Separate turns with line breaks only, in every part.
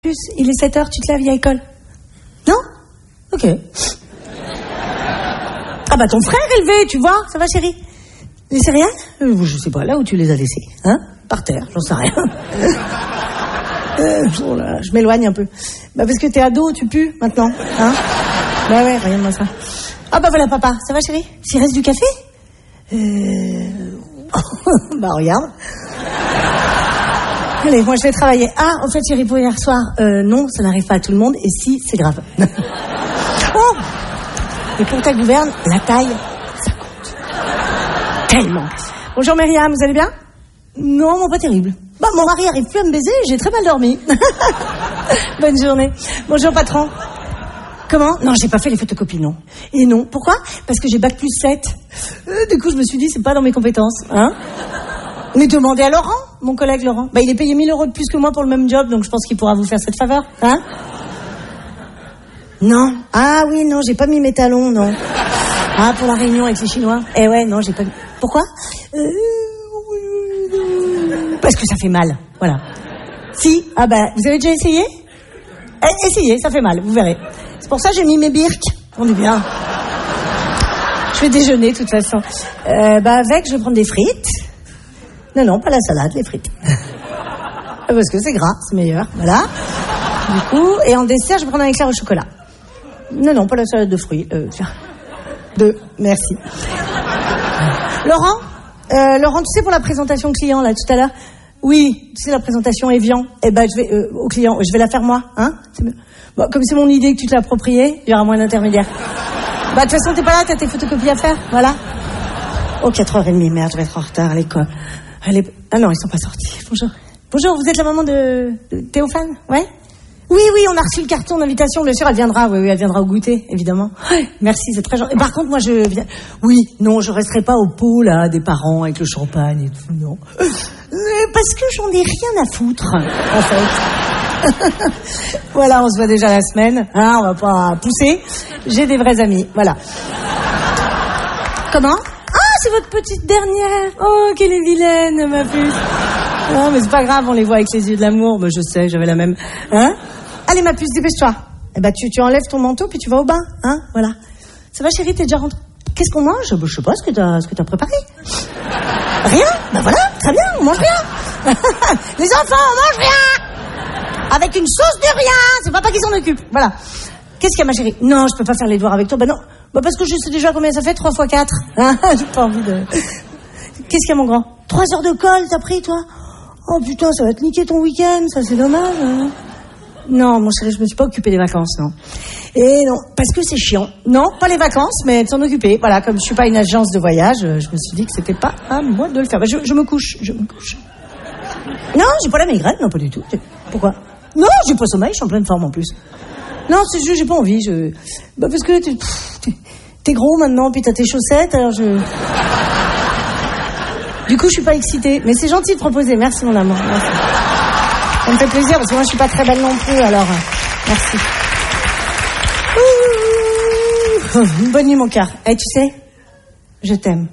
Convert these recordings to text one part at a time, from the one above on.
Plus, il est 7h, tu te lèves, il y a école. Non? Ok. Ah bah ton frère est levé, tu vois, ça va chérie? Les céréales? Je sais pas, là où tu les as laissées, hein? Par terre, j'en sais rien. Oh là, je m'éloigne un peu. Bah parce que t'es ado, tu pues maintenant, hein? Bah ouais, regarde-moi ça. Ah bah voilà papa, ça va chérie? S'il reste du café? Bah regarde. Allez, moi je vais travailler. Ah, en fait, chérie, pour hier soir, non, ça n'arrive pas à tout le monde, et si, c'est grave. Oh! Et pour ta gouverne, la taille, ça compte. Tellement. Bonjour Myriam, vous allez bien? Non, pas terrible. Bah, mon mari arrive plus à me baiser, j'ai très mal dormi. Bonne journée. Bonjour patron. Comment? Non, j'ai pas fait les photocopies, non. Et non, pourquoi? Parce que j'ai bac plus 7. Du coup, je me suis dit, c'est pas dans mes compétences, hein? Mais demandez à Laurent, mon collègue Laurent. Bah, il est payé 1 000 € de plus que moi pour le même job, donc je pense qu'il pourra vous faire cette faveur, hein? Non. Ah oui, non, j'ai pas mis mes talons, non. Ah, pour la réunion avec les Chinois. Eh ouais, non, j'ai pas mis. Pourquoi? Parce que ça fait mal, voilà. Si, ah bah, vous avez déjà essayé? Essayez, ça fait mal, vous verrez. C'est pour ça que j'ai mis mes birks. On est bien. Je vais déjeuner, de toute façon. Bah, avec, je vais prendre des frites. Non, pas la salade, les frites. Parce que c'est gras, c'est meilleur, voilà. Du coup, et en dessert, je vais prendre un éclair au chocolat. Non, pas la salade de fruits. Tiens. 2, merci. Laurent, tu sais pour la présentation client, là, tout à l'heure? Oui, tu sais, la présentation Evian. Eh ben, je vais, au client, je vais la faire moi, hein? Bon, comme c'est mon idée que tu te l'as appropriée, il y aura moins d'intermédiaires. Bah, de toute façon, t'es pas là, t'as tes photocopies à faire, voilà. Oh, 4h30, merde, je vais être en retard à l'école. Ah non, ils sont pas sortis. Bonjour, vous êtes la maman de Théophane? Ouais? Oui, on a reçu le carton d'invitation, bien sûr, elle viendra, oui, elle viendra au goûter, évidemment. Ouais, merci, c'est très gentil. Et par contre, moi, je viens... Oui, non, je resterai pas au pot, là, des parents, avec le champagne et tout, non. Parce que j'en ai rien à foutre, en fait. Voilà, on se voit déjà la semaine, hein, on va pas pousser. J'ai des vrais amis, voilà. Comment? C'est votre petite dernière. Oh, qu'elle est vilaine, ma puce. Non, mais c'est pas grave, on les voit avec les yeux de l'amour. Mais je sais, j'avais la même. Hein? Allez, ma puce, dépêche-toi. Eh ben, tu enlèves ton manteau, puis tu vas au bain, hein? Voilà. Ça va, chérie, t'es déjà rentrée? Qu'est-ce qu'on mange? Je sais pas ce que t'as préparé. Rien? Ben voilà, très bien, on mange rien. Les enfants, on mange rien. Avec une sauce de rien. C'est papa qui s'en occupe. Voilà. Qu'est-ce qu'il y a, ma chérie? Non, je peux pas faire les devoirs avec toi. Ben non. Bah parce que je sais déjà combien ça fait, 3 x 4. Hein, j'ai pas envie de... Qu'est-ce qu'il y a, mon grand? 3 heures de colle, t'as pris, toi? Oh putain, ça va te niquer ton week-end, ça, c'est dommage. Hein. Non, mon chéri, je me suis pas occupée des vacances, non. Et non, parce que c'est chiant. Non, pas les vacances, mais de s'en occuper. Voilà, comme je suis pas une agence de voyage, je me suis dit que c'était pas à moi de le faire. Bah, je me couche. Non, j'ai pas la migraine, non, pas du tout. Pourquoi? Non, j'ai pas sommeil, je suis en pleine forme en plus. Non, c'est juste, j'ai pas envie, Bah, parce que t'es gros maintenant, puis t'as tes chaussettes, alors Du coup, je suis pas excitée. Mais c'est gentil de proposer, merci mon amour, merci. Ça me fait plaisir, parce que moi, je suis pas très belle non plus, alors, merci. Bonne nuit, mon cœur. Tu sais, je t'aime.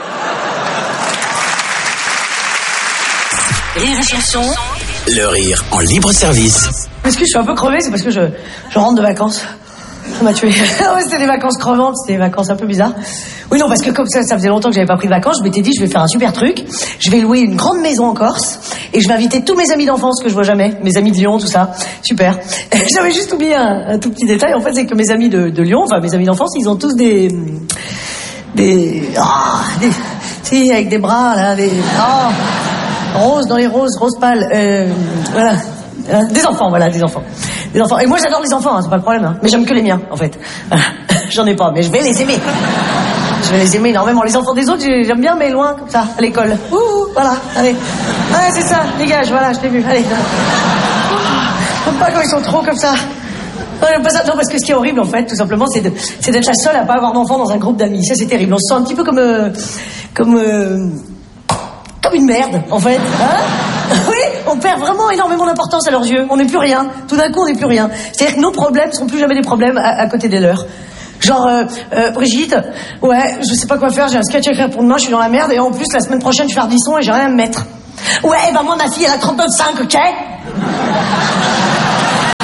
Rire et chanson. Le rire en libre service.
Est-ce que je suis un peu crevée? C'est parce que je rentre de vacances. Ça m'a tué. Ouais, c'était des vacances crevantes, c'était des vacances un peu bizarres. Oui, non, parce que comme ça faisait longtemps que j'avais pas pris de vacances, je m'étais dit, je vais faire un super truc. Je vais louer une grande maison en Corse et je vais inviter tous mes amis d'enfance que je vois jamais, mes amis de Lyon, tout ça. Super. J'avais juste oublié un tout petit détail. En fait, c'est que mes amis de Lyon, enfin mes amis d'enfance, ils ont tous des tu sais, avec des bras là, roses dans les roses pâles. Voilà. Des enfants. Et moi, j'adore les enfants, hein, c'est pas le problème. Hein. Mais j'aime que les miens, en fait. J'en ai pas, mais je vais les aimer. Je vais les aimer énormément. Les enfants des autres, j'aime bien, mais loin, comme ça, à l'école. Voilà, allez. Ouais, c'est ça, dégage, voilà, je t'ai vu, allez. J'aime pas quand ils sont trop comme ça. Non, j'aime pas ça. Non, parce que ce qui est horrible, en fait, tout simplement, c'est d'être la seule à pas avoir d'enfants dans un groupe d'amis. Ça, c'est terrible. On se sent un petit peu comme une merde, en fait. Hein? Oui, on perd vraiment énormément d'importance à leurs yeux. On n'est plus rien. Tout d'un coup, on n'est plus rien. C'est-à-dire que nos problèmes seront plus jamais des problèmes à côté des leurs. Genre, Brigitte, ouais, je sais pas quoi faire, j'ai un sketch à écrire pour demain, je suis dans la merde, et en plus, la semaine prochaine, je fais Ardisson et j'ai rien à me mettre. Ouais, bah moi, ma fille, elle a 39,5, ok?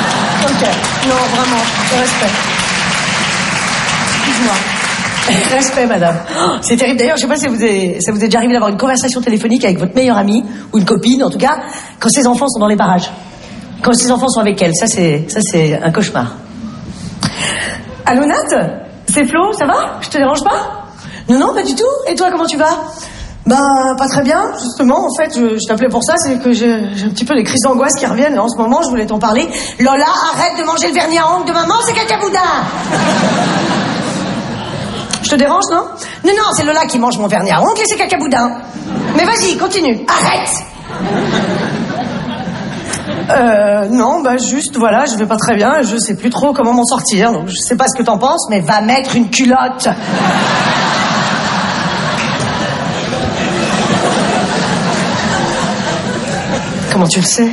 Non, vraiment, respect. Excuse-moi. Respect, madame. Oh, c'est terrible. D'ailleurs, je sais pas si ça vous est déjà arrivé d'avoir une conversation téléphonique avec votre meilleure amie, ou une copine, en tout cas, quand ses enfants sont dans les parages. Quand ses enfants sont avec elle. Ça, c'est un cauchemar. Allô, Nat? C'est Flo, ça va? Je te dérange pas? Non, pas du tout. Et toi, comment tu vas? Pas très bien, justement. En fait, je t'appelais pour ça, c'est que j'ai un petit peu des crises d'angoisse qui reviennent là, en ce moment. Je voulais t'en parler. Lola, arrête de manger le vernis à ongles de maman, c'est cacaboudin. Je te dérange, non? Non, c'est Lola qui mange mon vernis à ongles et c'est cacaboudin. Mais vas-y, continue. Arrête. Non, juste, voilà, je vais pas très bien et je sais plus trop comment m'en sortir. Donc, je sais pas ce que t'en penses, mais va mettre une culotte. Comment tu le sais?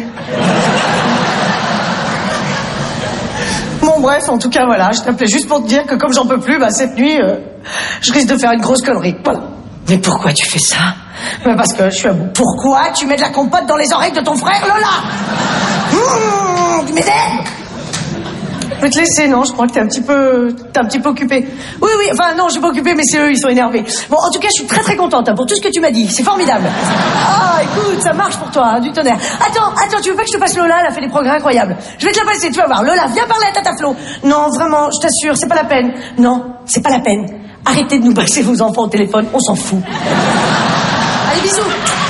Bon, bref, en tout cas, voilà, je t'appelais juste pour te dire que comme j'en peux plus, cette nuit, je risque de faire une grosse connerie. Voilà. Mais pourquoi tu fais ça? Parce que je suis à bout. Pourquoi tu mets de la compote dans les oreilles de ton frère, Lola? Tu m'énerves. Je vais te laisser, non, je crois que t'es un petit peu occupé. Oui, enfin non, je suis pas occupée, mais c'est eux, ils sont énervés. Bon, en tout cas, je suis très très contente pour tout ce que tu m'as dit, c'est formidable. Ah, écoute, ça marche pour toi, du tonnerre. Attends, tu veux pas que je te passe Lola, elle a fait des progrès incroyables. Je vais te la passer, tu vas voir. Lola, viens parler à Tata Flo. Non, vraiment, je t'assure, c'est pas la peine. Non, c'est pas la peine. Arrêtez de nous passer vos enfants au téléphone, on s'en fout. Allez, bisous.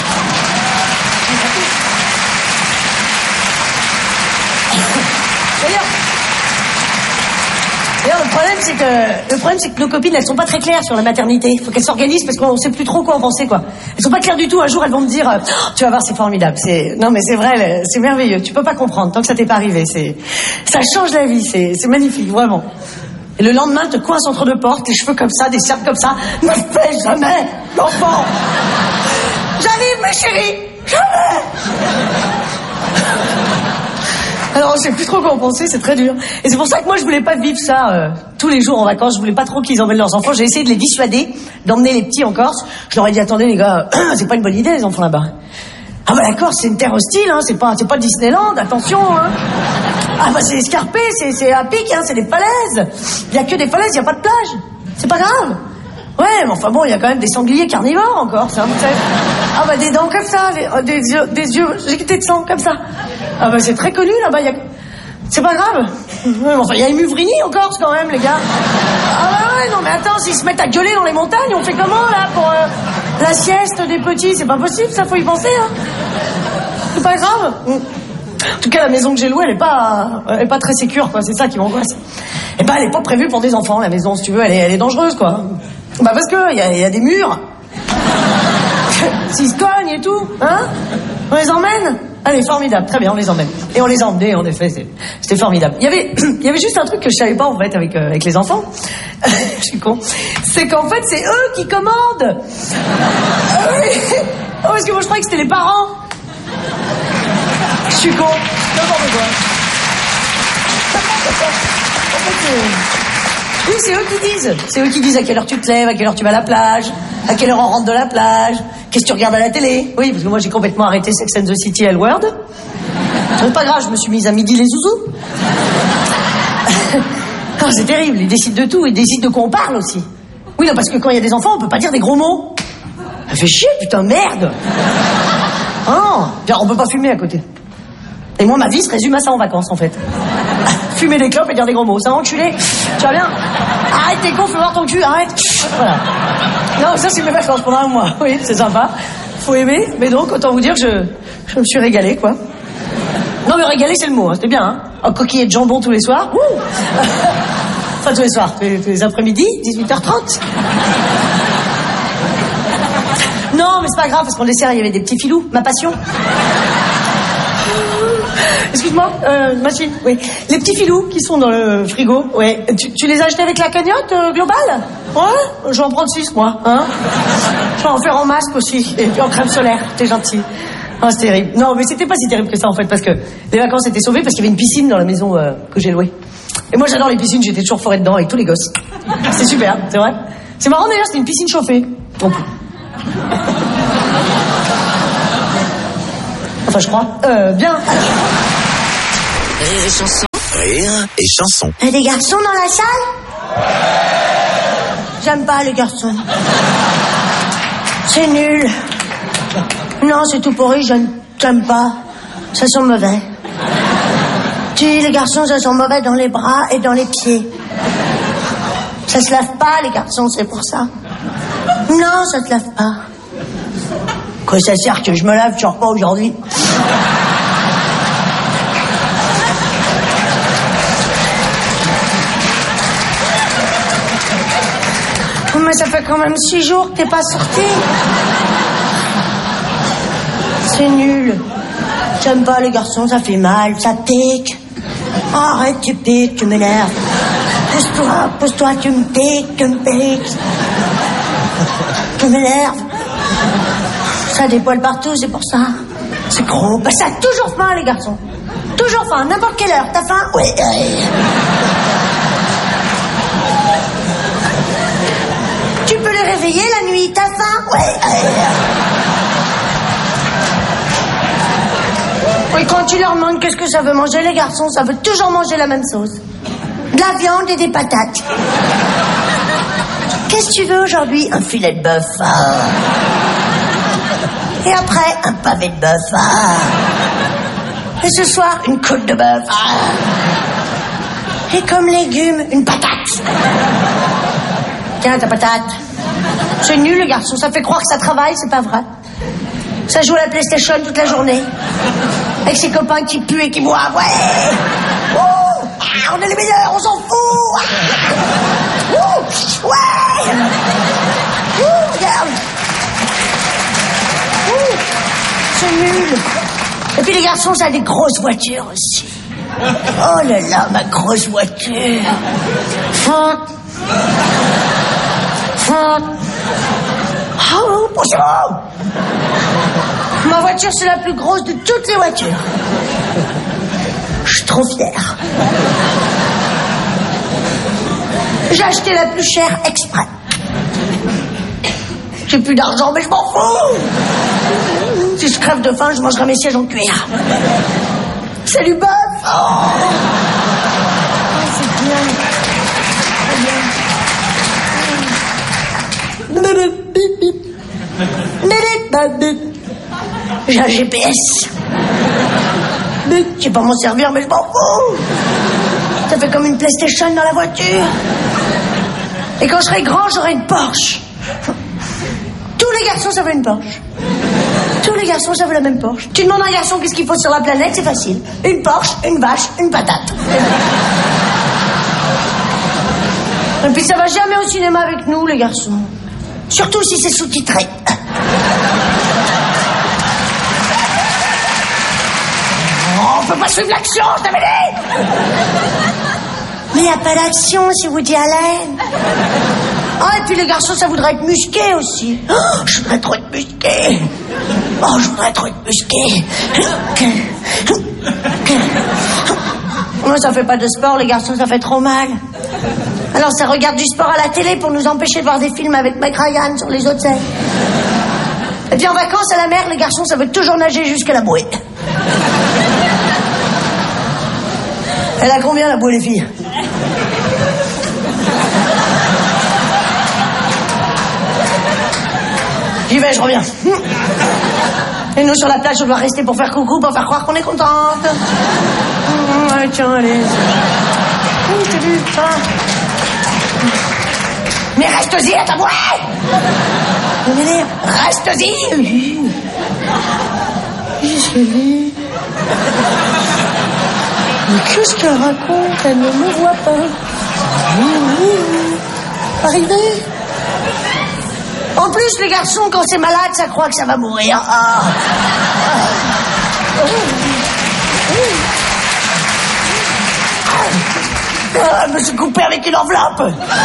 D'ailleurs, le problème, c'est que nos copines, elles sont pas très claires sur la maternité. Il faut qu'elles s'organisent parce qu'on sait plus trop quoi en penser, quoi. Elles sont pas claires du tout. Un jour, elles vont me dire, tu vas voir, c'est formidable. Non, mais c'est vrai, c'est merveilleux. Tu peux pas comprendre tant que ça t'est pas arrivé. Ça change la vie. C'est magnifique, vraiment. Et le lendemain, te coince entre deux portes, les cheveux comme ça, des cercles comme ça. Ne fais jamais l'enfant. J'arrive, ma chérie. Jamais. Alors, je sais plus trop quoi en penser, c'est très dur. Et c'est pour ça que moi, je voulais pas vivre ça tous les jours en vacances. Je voulais pas trop qu'ils emmènent leurs enfants. J'ai essayé de les dissuader, d'emmener les petits en Corse. Je leur ai dit, attendez les gars, c'est pas une bonne idée les enfants là-bas. Ah la Corse, c'est une terre hostile, hein, c'est pas Disneyland, attention, hein. C'est escarpé, c'est à pic, hein, c'est des falaises. Il y a que des falaises, il y a pas de plage. C'est pas grave. Ouais, mais enfin bon, il y a quand même des sangliers carnivores encore, ça. Des dents comme ça, des yeux éjectés de sang comme ça. C'est très connu là-bas, c'est pas grave. Ouais, enfin, il y a les Muvrini en Corse quand même, les gars. Ouais, non mais attends, s'ils se mettent à gueuler dans les montagnes, on fait comment là pour la sieste des petits? C'est pas possible, ça, faut y penser, hein. C'est pas grave. En tout cas, la maison que j'ai louée, elle est pas très sécure, quoi. C'est ça qui m'angoisse. Elle est pas prévue pour des enfants, la maison, si tu veux, elle est dangereuse, quoi. Parce que y a des murs. S'ils se cognent et tout, hein. On les emmène? Allez, formidable, très bien, on les emmène. Et on les a emmenés, en effet, c'était formidable. Il y avait juste un truc que je savais pas, en fait, avec les enfants. Je suis con. C'est qu'en fait, c'est eux qui commandent. Oui. Parce que moi, je croyais que c'était les parents. Je suis con. N'importe quoi. En fait, oui, c'est eux qui disent. C'est eux qui disent à quelle heure tu te lèves, à quelle heure tu vas à la plage, à quelle heure on rentre de la plage, qu'est-ce que tu regardes à la télé. Oui, parce que moi j'ai complètement arrêté Sex and the City et L-Word. C'est pas grave, je me suis mise à midi les zouzous. C'est terrible, ils décident de tout, ils décident de quoi on parle aussi. Oui, non, parce que quand il y a des enfants, on peut pas dire des gros mots. Ça fait chier, putain, merde. On peut pas fumer à côté. Et moi, ma vie se résume à ça en vacances, en fait. Fumer des clopes et dire des gros mots. Ça, enculé. Tu vas bien? Arrête, t'es con, fais voir ton cul, arrête. Voilà. Non, ça, c'est mes vacances pendant un mois. Oui, c'est sympa. Faut aimer. Mais donc, autant vous dire que je me suis régalée, quoi. Non, mais régaler, c'est le mot, hein. C'était bien, hein. En coquillette de jambon tous les soirs. Ouh. Enfin, tous les soirs. Tous les après-midi, 18h30. Non, mais c'est pas grave, parce qu'en dessert, il y avait des petits filous. Ma passion. Excuse-moi, machine, oui. Les petits filous qui sont dans le frigo, ouais. Tu les as achetés avec la cagnotte globale? Ouais, je vais en prendre 6, moi, hein. Je vais en faire en masque aussi, et puis en crème solaire, t'es gentil. C'est terrible. Non, mais c'était pas si terrible que ça, en fait, parce que les vacances étaient sauvées parce qu'il y avait une piscine dans la maison que j'ai louée. Et moi, j'adore les piscines, j'étais toujours forée dedans avec tous les gosses. C'est super, c'est vrai. C'est marrant, d'ailleurs, c'était une piscine chauffée. Non plus. Enfin, je crois. Bien.
Rire et chanson. Rire et chanson.
Il y a des garçons dans la salle? J'aime pas les garçons. C'est nul. Non, c'est tout pourri, j'aime pas. Ça sent mauvais. Les garçons, ça sent mauvais dans les bras et dans les pieds. Ça se lave pas, les garçons, c'est pour ça. Non, ça se lave pas. Quoi, ça sert que je me lave, tu sors pas aujourd'hui? Mais ça fait quand même 6 jours que t'es pas sorti. C'est nul. J'aime pas les garçons, ça fait mal, ça pique. Oh, arrête, tu piques, tu m'énerves. Pousse-toi, tu me piques, tu me piques. Tu m'énerves. Ça a des poils partout, c'est pour ça. C'est gros. Bah, ça a toujours faim, les garçons. Toujours faim, n'importe quelle heure. T'as faim? Oui. Tu peux les réveiller la nuit, t'as faim? Oui. Et quand tu leur demandes qu'est-ce que ça veut manger, les garçons, ça veut toujours manger la même chose. De la viande et des patates. Qu'est-ce que tu veux aujourd'hui? Un filet de bœuf. Et après, un pavé de bœuf. Et ce soir, une côte de bœuf. Et comme légumes, une patate. Tiens, ta patate. C'est nul, le garçon. Ça fait croire que ça travaille, c'est pas vrai. Ça joue à la PlayStation toute la journée. Avec ses copains qui puent et qui boivent. Ouais. Oh, on est les meilleurs, on s'en fout. Ouais. Regarde. C'est nul. Et puis les garçons, ça a des grosses voitures aussi. Oh là là, ma grosse voiture. Oh, bonjour. Ma voiture, c'est la plus grosse de toutes les voitures. Je suis trop fière. J'ai acheté la plus chère exprès. J'ai plus d'argent, mais je m'en fous. Si je crève de faim, je mangerai mes sièges en cuir. C'est du bœuf. Oh, c'est bien. J'ai un GPS. Je sais pas m'en servir, mais je m'en fous. Ça fait comme une PlayStation dans la voiture. Et quand je serai grand, j'aurai une Porsche. Tous les garçons, ça veut une Porsche. Tous les garçons, ça veut la même Porsche. Tu demandes à un garçon qu'est-ce qu'il faut sur la planète, c'est facile. Une Porsche, une vache, une patate. Et puis ça va jamais au cinéma avec nous, les garçons. Surtout si c'est sous-titré. On peut pas suivre l'action, je t'avais dit. Mais y a pas d'action si vous dites Alain. Oh, et puis les garçons, ça voudrait être musqué aussi. Oh, je voudrais trop être musqué. Oh, je voudrais trop être musqué. Moi, ça fait pas de sport, les garçons, ça fait trop mal. Alors, ça regarde du sport à la télé pour nous empêcher de voir des films avec Meg Ryan sur les autres scènes. Et puis en vacances à la mer, les garçons, ça veut toujours nager jusqu'à la bouée. Elle a combien la bouée, les filles? J'y vais, je reviens. Et nous, sur la plage, on doit rester pour faire coucou, pour faire croire qu'on est contente. Tiens, allez. Je t'ai vu, ça va. Mais reste-y à ta bouée. Reste-y. Chérie. Mais qu'est-ce qu'elle raconte? Elle ne me voit pas. Arrivé. En plus, les garçons, quand c'est malade, ça croit que ça va mourir. Je me suis coupé avec une enveloppe.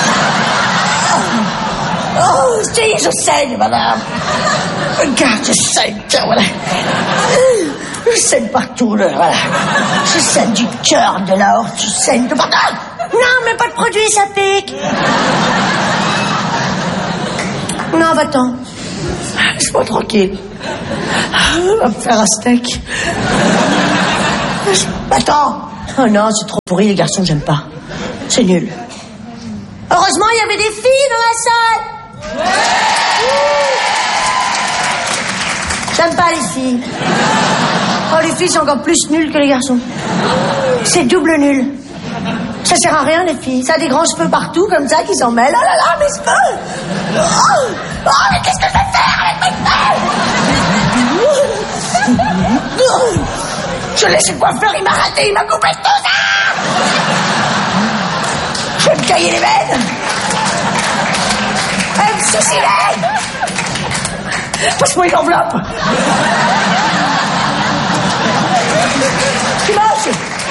Oh, si, je saigne, madame. Regarde, je saigne, voilà. Je saigne partout, là, voilà. Je saigne du cœur, de la horte, je saigne de partout. Non, mais pas de produit, ça pique. Non, va-t'en. Laisse-moi tranquille. On va me faire un steak. Va-t'en.
Oh non, c'est trop pourri, les garçons, j'aime pas. C'est nul. Heureusement, il y avait des filles dans la salle. J'aime pas les filles. Oh, les filles, c'est encore plus nul que les garçons. C'est double nul. Ça sert à rien, les filles. Ça a des grands cheveux partout, comme ça, qui s'en mêlent. Oh là là, mes cheveux! Oh, mais qu'est-ce que je vais faire avec mes cheveux? Je laisse le coiffeur, il m'a raté, il m'a coupé tout ça! Je vais me cailler les veines! Elle me suicider! Passe-moi une enveloppe! Tu manges?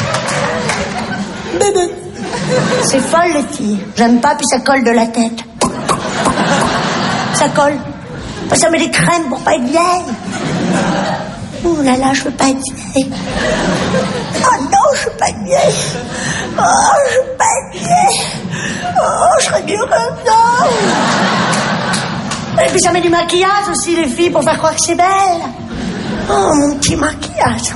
Bébé. C'est folle, les filles. J'aime pas, puis ça colle de la tête. Ça colle. Ça met des crèmes pour pas être vieille. Oh là là, je veux pas être vieille. Oh non, je veux pas être vieille. Oh, je veux pas être vieille. Oh, je serais mieux comme ça. Et puis ça met du maquillage aussi, les filles, pour faire croire que c'est belle. Oh, mon petit maquillage.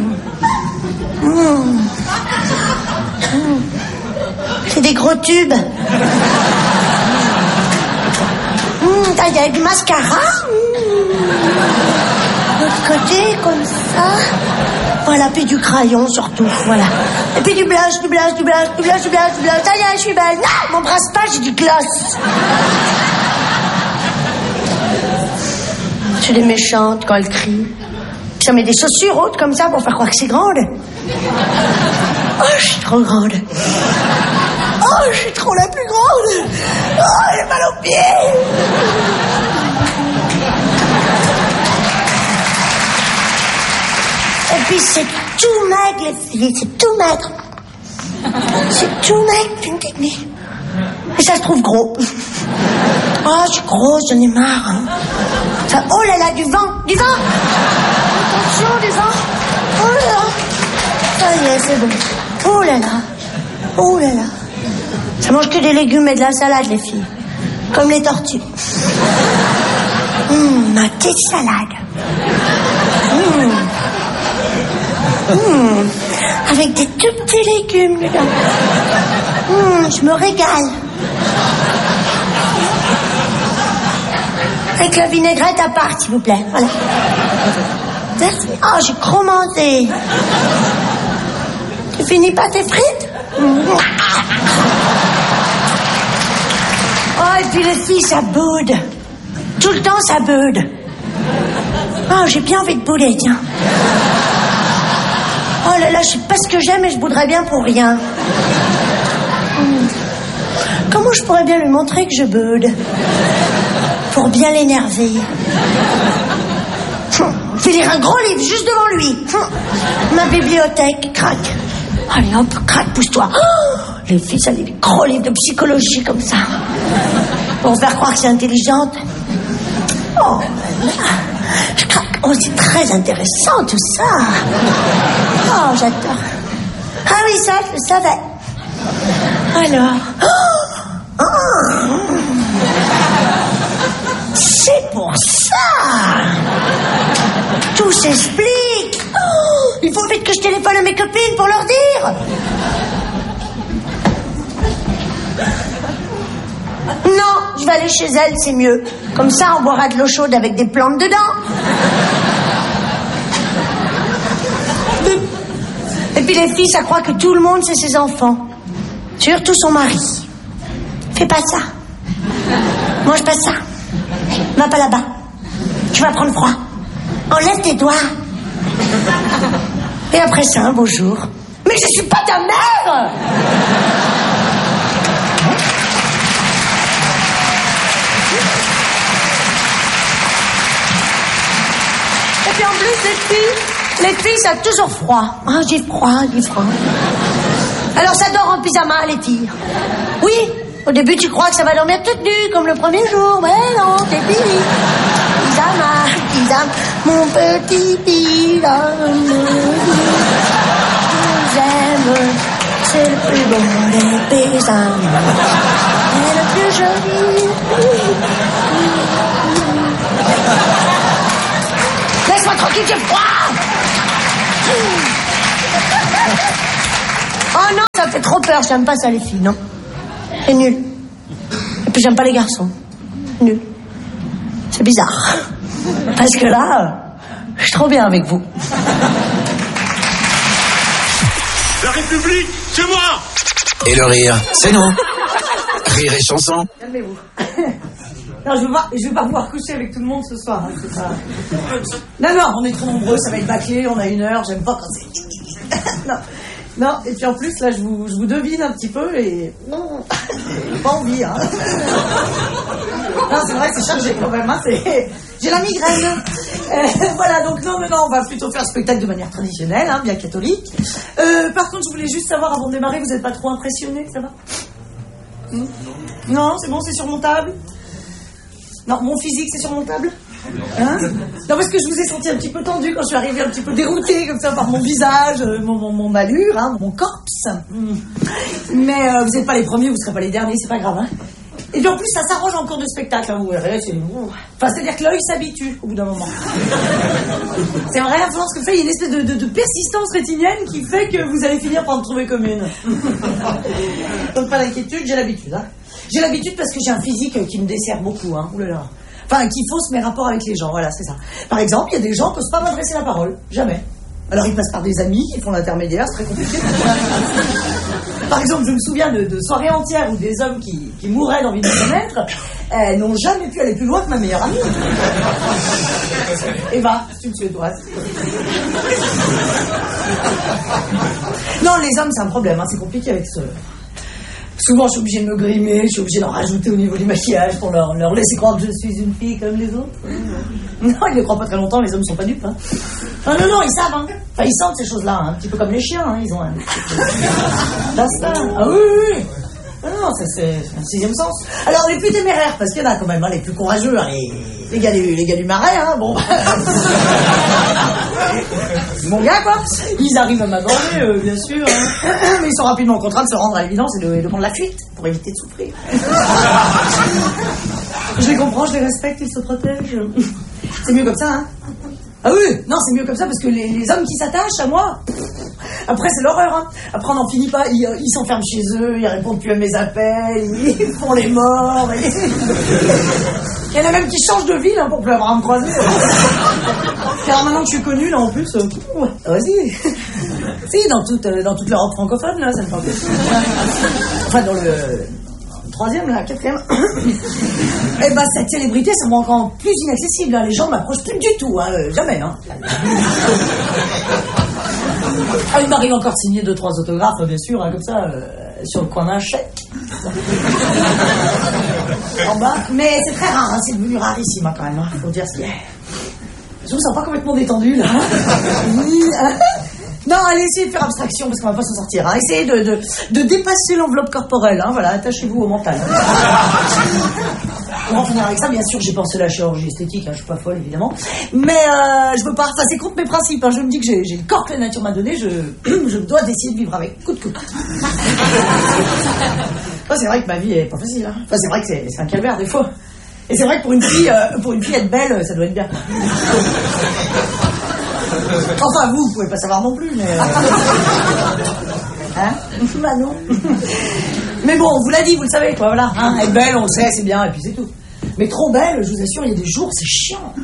C'est des gros tubes. Il y a du mascara. De l'autre côté, comme ça. Voilà, puis du crayon surtout, voilà. Et puis du blush. Ça y est, je suis belle. Non, m'embrasse pas, j'ai du gloss. C'est des méchantes quand elles crient. Puis ça met des chaussures hautes comme ça pour faire croire que c'est grande. Oh, je suis trop grande. Oh, je suis trop la plus grande. Oh, j'ai mal aux pieds. Et puis c'est tout maigre, les filles, c'est tout maigre. C'est tout maigre, tu me dis. Et ça se trouve gros. Oh, je suis grosse, j'en ai marre. Hein. Ça, oh là là, du vent. Attention, du vent. Oh là là. Ça y est, c'est bon. Oh là là. Ça mange que des légumes et de la salade, les filles. Comme les tortues. Ma petite salade. Avec des tout petits légumes dedans. Je me régale. Avec la vinaigrette à part, s'il vous plaît. Voilà. Merci. Oh, j'ai trop mangé. Tu finis pas tes frites? Oh, et puis les filles, ça boude. Tout le temps, ça boude. Oh, j'ai bien envie de bouder, tiens. Oh là là, je sais pas ce que j'aime, mais je bouderais bien pour rien. Comment je pourrais bien lui montrer que je boude? Pour bien l'énerver. Je vais lire un gros livre juste devant lui. Ma bibliothèque, crac. Allez hop, crac, pousse-toi. Oh, les filles, ça lit des gros livres de psychologie comme ça. Pour faire croire que c'est intelligente. Oh, je craque. Oh, c'est très intéressant tout ça. Oh, j'adore. Ah oui, ça, je le savais. Alors. C'est pour ça. Tout s'explique. Oh, il faut vite que je téléphone à mes copines pour leur dire. Non, je vais aller chez elle, c'est mieux. Comme ça, on boira de l'eau chaude avec des plantes dedans. Et puis les filles, ça croit que tout le monde, c'est ses enfants. Surtout son mari. Fais pas ça. Mange pas ça. Va pas là-bas. Tu vas prendre froid. Enlève tes doigts. Et après ça, un beau jour. Mais je suis pas ta mère! Et puis en plus, les filles, ça a toujours froid. Ah, j'ai froid. Alors ça dort en pyjama, les filles. Oui, au début, tu crois que ça va dormir toute nue, comme le premier jour. Mais non, c'est fini. Pyjama, mon petit pyjama. J'aime, c'est le plus beau des pyjamas. C'est le plus joli. Laisse-moi tranquille, j'ai froid. Oh non, ça fait trop peur, j'aime pas ça les filles, non. C'est nul. Et puis j'aime pas les garçons. Nul. C'est bizarre. Parce que là, je suis trop bien avec vous.
La République, c'est moi. Et le rire, c'est nous. Rire et chanson.
Calmez-vous. Non, je vais pas pouvoir coucher avec tout le monde ce soir. Hein, c'est pas... Non, on est trop nombreux, ça va être bâclé, on a 1 heure, j'aime pas quand c'est... Non, et puis en plus, là, je vous devine un petit peu et... Non, j'ai pas envie, hein. Non, c'est vrai que c'est chargé quand même, hein, j'ai la migraine. Voilà, donc non, on va plutôt faire le spectacle de manière traditionnelle, hein, bien catholique. Par contre, je voulais juste savoir, avant de démarrer, vous êtes pas trop impressionnés, ça va? Non, c'est bon, c'est surmontable? Non, mon physique, c'est surmontable? Hein? Non, parce que je vous ai senti un petit peu tendu quand je suis arrivée, un petit peu déroutée comme ça par mon visage, mon allure, hein, mon corps. Mais vous n'êtes pas les premiers, vous ne serez pas les derniers, c'est pas grave. Hein. Et puis en plus, ça s'arrange en cours de spectacle. Hein, vous verrez, c'est-à-dire que l'œil s'habitue au bout d'un moment. C'est vrai, à force que fait, il y a une espèce de persistance rétinienne qui fait que vous allez finir par en trouver commune. Donc pas d'inquiétude, j'ai l'habitude. Hein. J'ai l'habitude parce que j'ai un physique qui me dessert beaucoup. Hein. Oulala. Enfin, qui fausse mes rapports avec les gens, voilà, c'est ça. Par exemple, il y a des gens qui n'osent pas m'adresser la parole, jamais. Alors ils passent par des amis qui font l'intermédiaire, c'est très compliqué. Par exemple, je me souviens de soirées entières où des hommes qui mouraient d'envie de me connaître n'ont jamais pu aller plus loin que ma meilleure amie. Eva, c'est une Suédoise. Non, les hommes, c'est un problème, hein, c'est compliqué avec ce... Souvent, je suis obligée de me grimer, je suis obligée d'en rajouter au niveau du maquillage pour leur laisser croire que je suis une fille comme les autres. Non, ils ne le croient pas très longtemps, les hommes ne sont pas dupes. Hein. Non, ils savent. Hein. Enfin, ils sentent ces choses-là, hein. Un petit peu comme les chiens, hein. Ils ont un d'instinct. Ah oui. Non, ça, c'est un 6e sens. Alors, les plus téméraires, parce qu'il y en a quand même, hein, les plus courageux, hein, les gars du marais, hein, bon. Mon gars, quoi. Ils arrivent à m'aborder, bien sûr. Hein. Mais ils sont rapidement contraints de se rendre à l'évidence et de prendre la fuite pour éviter de souffrir. Je les comprends, je les respecte, ils se protègent. C'est mieux comme ça, hein. Ah oui, non, c'est mieux comme ça parce que les hommes qui s'attachent à moi, après c'est l'horreur, hein. Après on n'en finit pas, ils s'enferment chez eux, ils répondent plus à mes appels, ils font les morts. Il y en a même qui changent de ville, hein, pour plus avoir à me croiser. Car maintenant que je suis connue, là en plus, ouais, vas-y. Si, dans toute l'Europe francophone, là, ça me fait plaisir. Enfin, dans le 3e, là, 4e. Eh ben, cette célébrité, ça me rend encore plus inaccessible. Hein. Les gens ne m'approchent plus du tout, hein, jamais. Hein. Ah, il m'arrive encore de signer 2-3 autographes, bien sûr, hein, comme ça, sur le coin d'un chèque. En bas. Mais c'est très rare, hein, c'est devenu rarissime, hein, quand même. Hein, faut dire ce qu'il y a. Je me sens pas complètement détendu, là. Non, allez, essayez de faire abstraction, parce qu'on va pas s'en sortir. Hein. Essayez de dépasser l'enveloppe corporelle. Hein. Voilà, attachez-vous au mental. On va en finir avec ça. Bien sûr, j'ai pensé à la chirurgie esthétique. Hein. Je suis pas folle, évidemment. Mais je veux pas... Enfin, c'est contre mes principes. Hein. Je me dis que j'ai le corps que la nature m'a donné. Je dois essayer de vivre avec. Coûte. Enfin, c'est vrai que ma vie est pas facile. Hein. Enfin, c'est vrai que c'est un calvaire, des fois. Et c'est vrai que pour une fille être belle, ça doit être bien. Enfin, vous pouvez pas savoir non plus, mais... Hein? Bah non. Mais bon, on vous l'a dit, vous le savez, quoi, voilà. Hein? Être belle, on le sait, c'est bien, et puis c'est tout. Mais trop belle, je vous assure, il y a des jours, c'est chiant.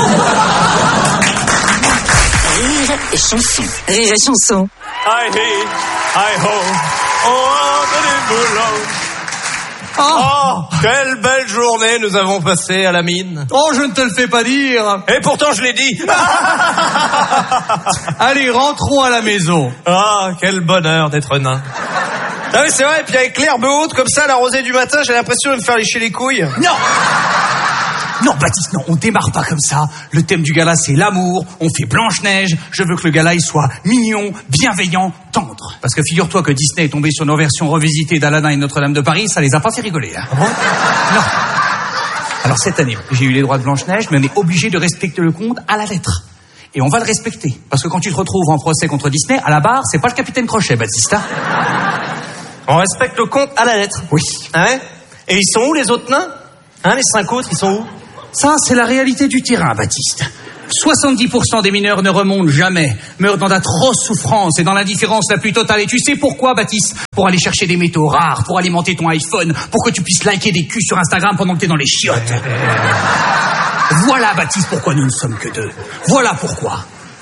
Rire et chanson. Rire et chanson.
Hi, hey, hi, ho, oh,
Oh, quelle belle journée nous avons passée à la mine.
oh, je ne te le fais pas dire.
Et pourtant je l'ai dit.
Allez, rentrons à la maison.
Ah, quel bonheur d'être nain. Ah oui, c'est vrai, et puis avec l'herbe haute, comme ça, la rosée du matin, j'ai l'impression de me faire lécher les couilles.
Non, Baptiste, non, on démarre pas comme ça. Le thème du gala, c'est l'amour. On fait Blanche-Neige. Je veux que le gala, il soit mignon, bienveillant, tendre. Parce que figure-toi que Disney est tombé sur nos versions revisitées d'Aladin et Notre-Dame de Paris, ça les a pas fait rigoler. Hein. Non. Alors cette année, j'ai eu les droits de Blanche-Neige, mais on est obligé de respecter le conte à la lettre. Et on va le respecter. Parce que quand tu te retrouves en procès contre Disney, à la barre, c'est pas le capitaine Crochet, Baptiste. Hein.
On respecte le conte à la lettre.
Oui.
Ah ouais? Et ils sont où les autres nains? Hein, les 5 autres, ils sont où?
Ça, c'est la réalité du terrain, Baptiste. 70% des mineurs ne remontent jamais, meurent dans d'atroces souffrances et dans l'indifférence la plus totale. Et tu sais pourquoi, Baptiste? Pour aller chercher des métaux rares, pour alimenter ton iPhone, pour que tu puisses liker des culs sur Instagram pendant que t'es dans les chiottes. Voilà, Baptiste, pourquoi nous ne sommes que 2. Voilà pourquoi.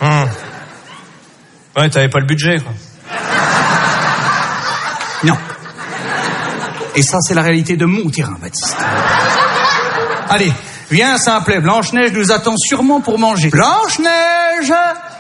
Ouais, t'avais pas le budget, quoi.
Non. Et ça, c'est la réalité de mon terrain, Baptiste. Allez, viens, simplet. Blanche-Neige nous attend sûrement pour manger. Blanche-Neige!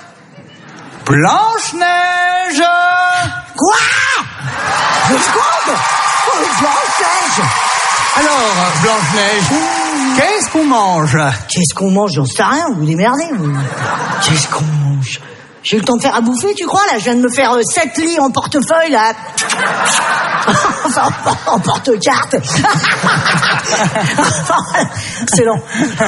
Blanche-Neige!
Quoi? 2 secondes? Oh, Blanche-Neige!
Alors, Blanche-Neige, qu'est-ce qu'on mange?
Qu'est-ce qu'on mange? J'en sais rien, vous démerdez, vous. Qu'est-ce qu'on mange? J'ai eu le temps de faire à bouffer, tu crois, là? Je viens de me faire 7 lits en portefeuille, là. Enfin, en porte-carte. C'est long.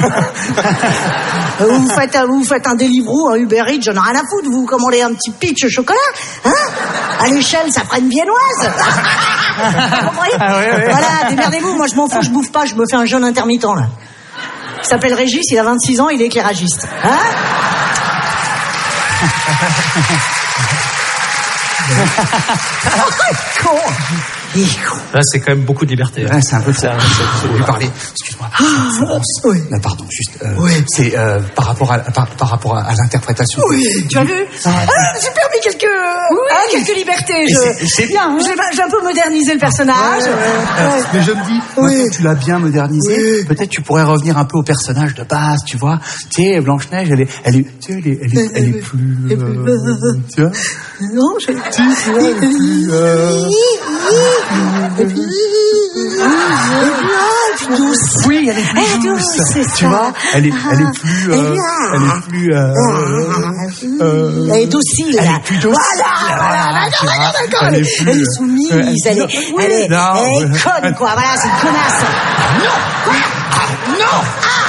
Vous faites un Deliveroo, un Uber Eats, j'en ai rien à foutre. Vous commandez un petit pitch au chocolat, hein? À l'échelle, ça prend une viennoise. Vous comprenez? Voilà, démerdez-vous. Moi, je m'en fous, je bouffe pas, je me fais un jeûne intermittent, là. Il s'appelle Régis, il a 26 ans, il est éclairagiste. Hein? Con.
Là, c'est quand même beaucoup de liberté.
Ouais, c'est un peu ça. Je vais lui parler. Excuse-moi. Florence.
Oui.
Pardon, juste.
Oui.
C'est par rapport à l'interprétation.
Oui. Tu as vu? J'ai permis quelques libertés.
C'est bien. Hein?
J'ai un peu modernisé le personnage.
Mais je me dis, maintenant que tu l'as bien modernisé, peut-être tu pourrais revenir un peu au personnage de base, tu vois. Tu sais, Blanche-Neige, elle est plus. Tu vois?
Non, elle est plus douce.
Oui, elle est plus douce. Tu vois, elle est plus.
Elle est docile.
Elle est plus docile.
Voilà. D'accord. Elle est soumise. Elle est conne, quoi. Voilà, c'est une connasse.
Non.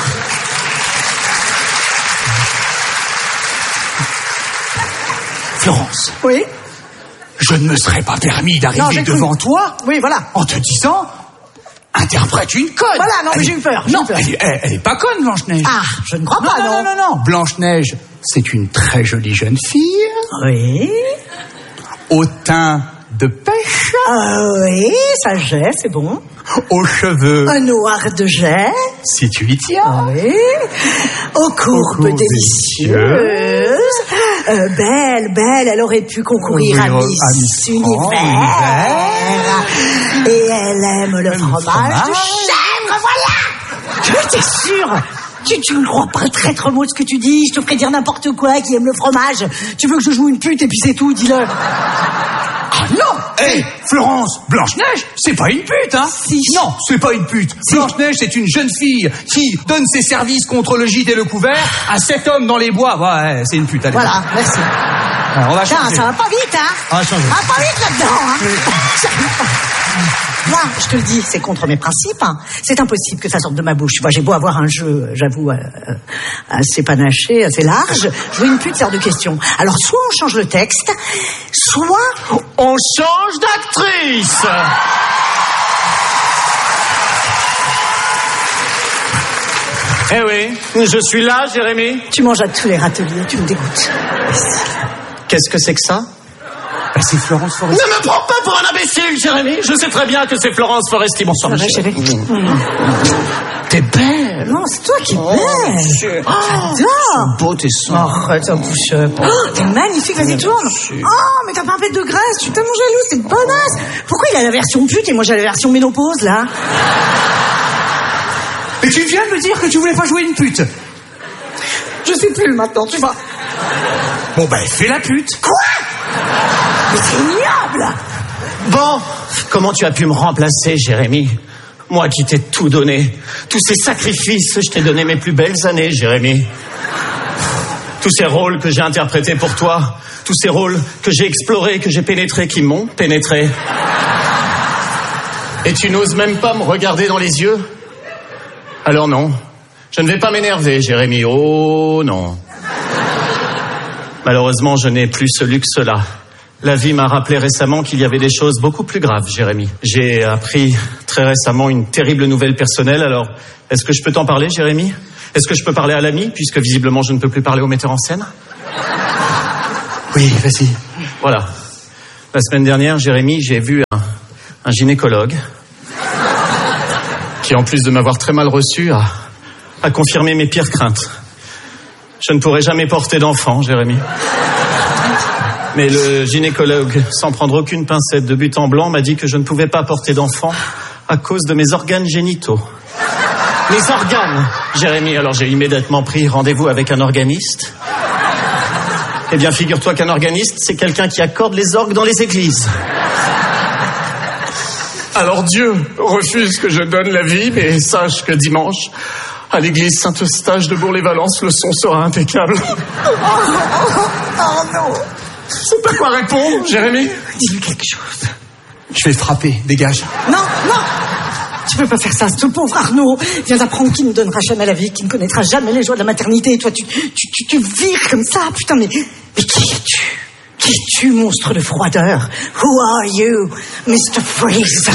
Florence.
Oui.
Je ne me serais pas permis d'arriver devant toi.
Oui, voilà.
En te disant, interprète une conne.
Voilà, non, mais j'ai eu peur.
Non, elle est pas conne, Blanche-Neige.
Ah, je ne crois pas, non.
Non. Blanche-Neige, c'est une très jolie jeune fille.
Oui.
Au teint de pêche.
Oui, ça j'ai, c'est bon.
Aux cheveux.
Un noir de jet.
Si tu y tiens.
Oui. Aux courbes délicieuses. Belle, elle aurait pu concourir à Miss Univers. Et elle aime le fromage de chèvre, voilà. T'es sûr? Tu me crois pas traître mot de ce que tu dis? Je te ferai dire n'importe quoi qui aime le fromage. Tu veux que je joue une pute et puis c'est tout, dis-le.
Ah non! Hé, Florence, Blanche-Neige, c'est pas une pute, hein?
Si.
Non, c'est pas une pute. Si. Blanche-Neige, c'est une jeune fille qui donne ses services contre le gîte et le couvert à 7 hommes dans les bois. Ouais, c'est une pute, allez.
Voilà, merci.
Alors, on va changer.
Ça va pas vite, hein?
On va changer.
Ça va pas vite là-dedans, hein? Moi, je te le dis, c'est contre mes principes. Hein. C'est impossible que ça sorte de ma bouche. Moi, j'ai beau avoir un jeu, j'avoue, assez panaché, assez large. Jouer une pute, c'est hors de question. Alors, soit on change le texte, soit
on change d'actrice. Eh oui, je suis là, Jérémy.
Tu manges à tous les râteliers, tu me dégoûtes.
Qu'est-ce que c'est que ça?
C'est Florence Foresti.
Ne me prends pas pour un imbécile, Jérémy. Je sais très bien que c'est Florence Foresti. Bonsoir,
ma chérie.
T'es belle.
Non, c'est toi qui es belle. J'adore.
Beau tes seins.
Arrête, un bouche. T'es magnifique, vas-y, tourne. Oh, mais t'as pas un peu de graisse. Je suis tellement jalouse, c'est bonasse. Pourquoi il a la version pute et moi j'ai la version ménopause, là?
Et tu viens de me dire que tu voulais pas jouer une pute.
Je sais plus maintenant, tu vois.
Bon, ben, fais la pute.
Quoi? Mais c'est ignoble.
Bon, comment tu as pu me remplacer, Jérémy? Moi qui t'ai tout donné. Tous ces sacrifices, je t'ai donné mes plus belles années, Jérémy. Tous ces rôles que j'ai interprétés pour toi. Tous ces rôles que j'ai explorés, que j'ai pénétrés, qui m'ont pénétré. Et tu n'oses même pas me regarder dans les yeux? Alors non, je ne vais pas m'énerver, Jérémy. Oh non. Malheureusement, je n'ai plus ce luxe-là. La vie m'a rappelé récemment qu'il y avait des choses beaucoup plus graves, Jérémy. J'ai appris très récemment une terrible nouvelle personnelle. Alors, est-ce que je peux t'en parler, Jérémy? Est-ce que je peux parler à l'ami, puisque visiblement je ne peux plus parler au metteur en scène?
Oui, vas-y.
Voilà. La semaine dernière, Jérémy, j'ai vu un gynécologue qui, en plus de m'avoir très mal reçu, a confirmé mes pires craintes. Je ne pourrai jamais porter d'enfant, Jérémy. Mais le gynécologue, sans prendre aucune pincette de but en blanc, m'a dit que je ne pouvais pas porter d'enfant à cause de mes organes génitaux. Mes organes, Jérémy. Alors j'ai immédiatement pris rendez-vous avec un organiste. Eh bien, figure-toi qu'un organiste, c'est quelqu'un qui accorde les orgues dans les églises. Alors Dieu refuse que je donne la vie, mais sache que dimanche, à l'église Saint-Eustache de Bourg-les-Valences, le son sera impeccable.
Oh non.
C'est pas quoi répondre, Jérémy?
Dis-lui quelque chose.
Je vais le frapper, dégage.
Non, non. Tu peux pas faire ça. Ce pauvre Arnaud vient d'apprendre qu'il ne donnera jamais la vie, qu'il ne connaîtra jamais les joies de la maternité. Et toi, tu vires comme ça. Putain, mais qui es-tu? Qui es-tu, monstre de froideur? Who are you, Mr. Freeze?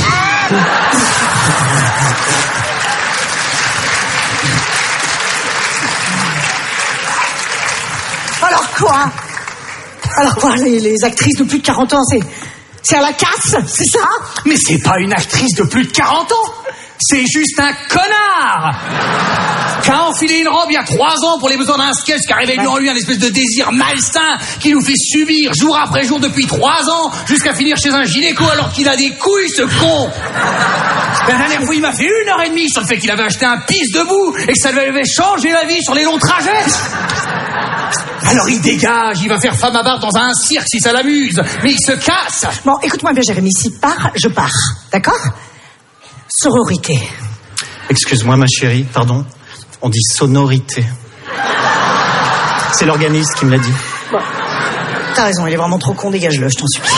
Alors quoi, les actrices de plus de 40 ans, c'est à la casse, c'est ça?
Mais c'est pas une actrice de plus de 40 ans. C'est juste un connard qui a enfilé une robe il y a 3 ans pour les besoins d'un sketch qui a réveillé en lui un espèce de désir malsain qui nous fait subir jour après jour depuis 3 ans jusqu'à finir chez un gynéco alors qu'il a des couilles, ce con. La dernière fois, il m'a fait 1h30 sur le fait qu'il avait acheté un pisse debout et que ça lui avait changé la vie sur les longs trajets. Alors il dégage, il va faire femme à barbe dans un cirque si ça l'amuse, mais il se casse.
Bon, écoute-moi bien, Jérémy, s'il part, je pars, d'accord? Sororité.
Excuse-moi, ma chérie, pardon. On dit sonorité. C'est l'organiste qui me l'a dit.
Bon, t'as raison, il est vraiment trop con, dégage-le, je t'en supplie.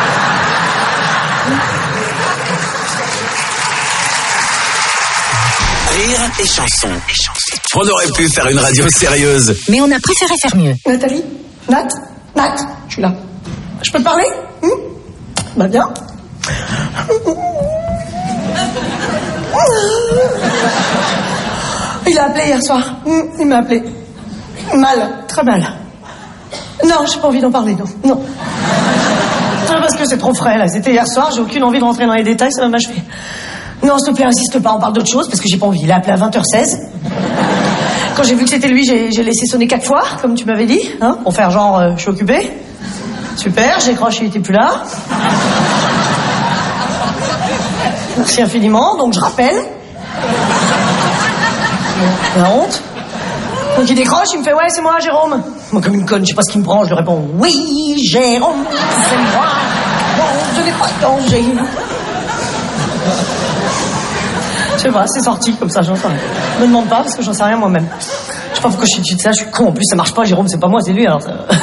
Rire et chanson. On aurait pu faire une radio sérieuse.
Mais on a préféré faire mieux.
Nathalie? Nat, je suis là. Je peux te parler? Bah bien. Il a appelé hier soir. Il m'a appelé. Mal, très mal. Non, j'ai pas envie d'en parler, non. Parce que c'est trop frais, là. C'était hier soir, j'ai aucune envie de rentrer dans les détails, ça va m'achever. Non, s'il te plaît, insiste pas, on parle d'autre chose, parce que j'ai pas envie. Il a appelé à 20h16. Quand j'ai vu que c'était lui, j'ai laissé sonner 4 fois, comme tu m'avais dit, hein, pour faire genre, je suis occupé. Super, j'ai croché, il était plus là. Merci infiniment, donc je rappelle. La honte. Donc il décroche, il me fait, ouais, c'est moi, Jérôme. Moi, comme une conne, je sais pas ce qu'il me prend, je lui réponds, oui, Jérôme, c'est moi. Bon, je n'ai pas de danger. Je sais pas, c'est sorti comme ça, j'en sais rien. Me demande pas, parce que j'en sais rien moi-même. Je sais pas pourquoi je suis de ça, je suis con. En plus, ça marche pas, Jérôme, c'est pas moi, c'est lui, alors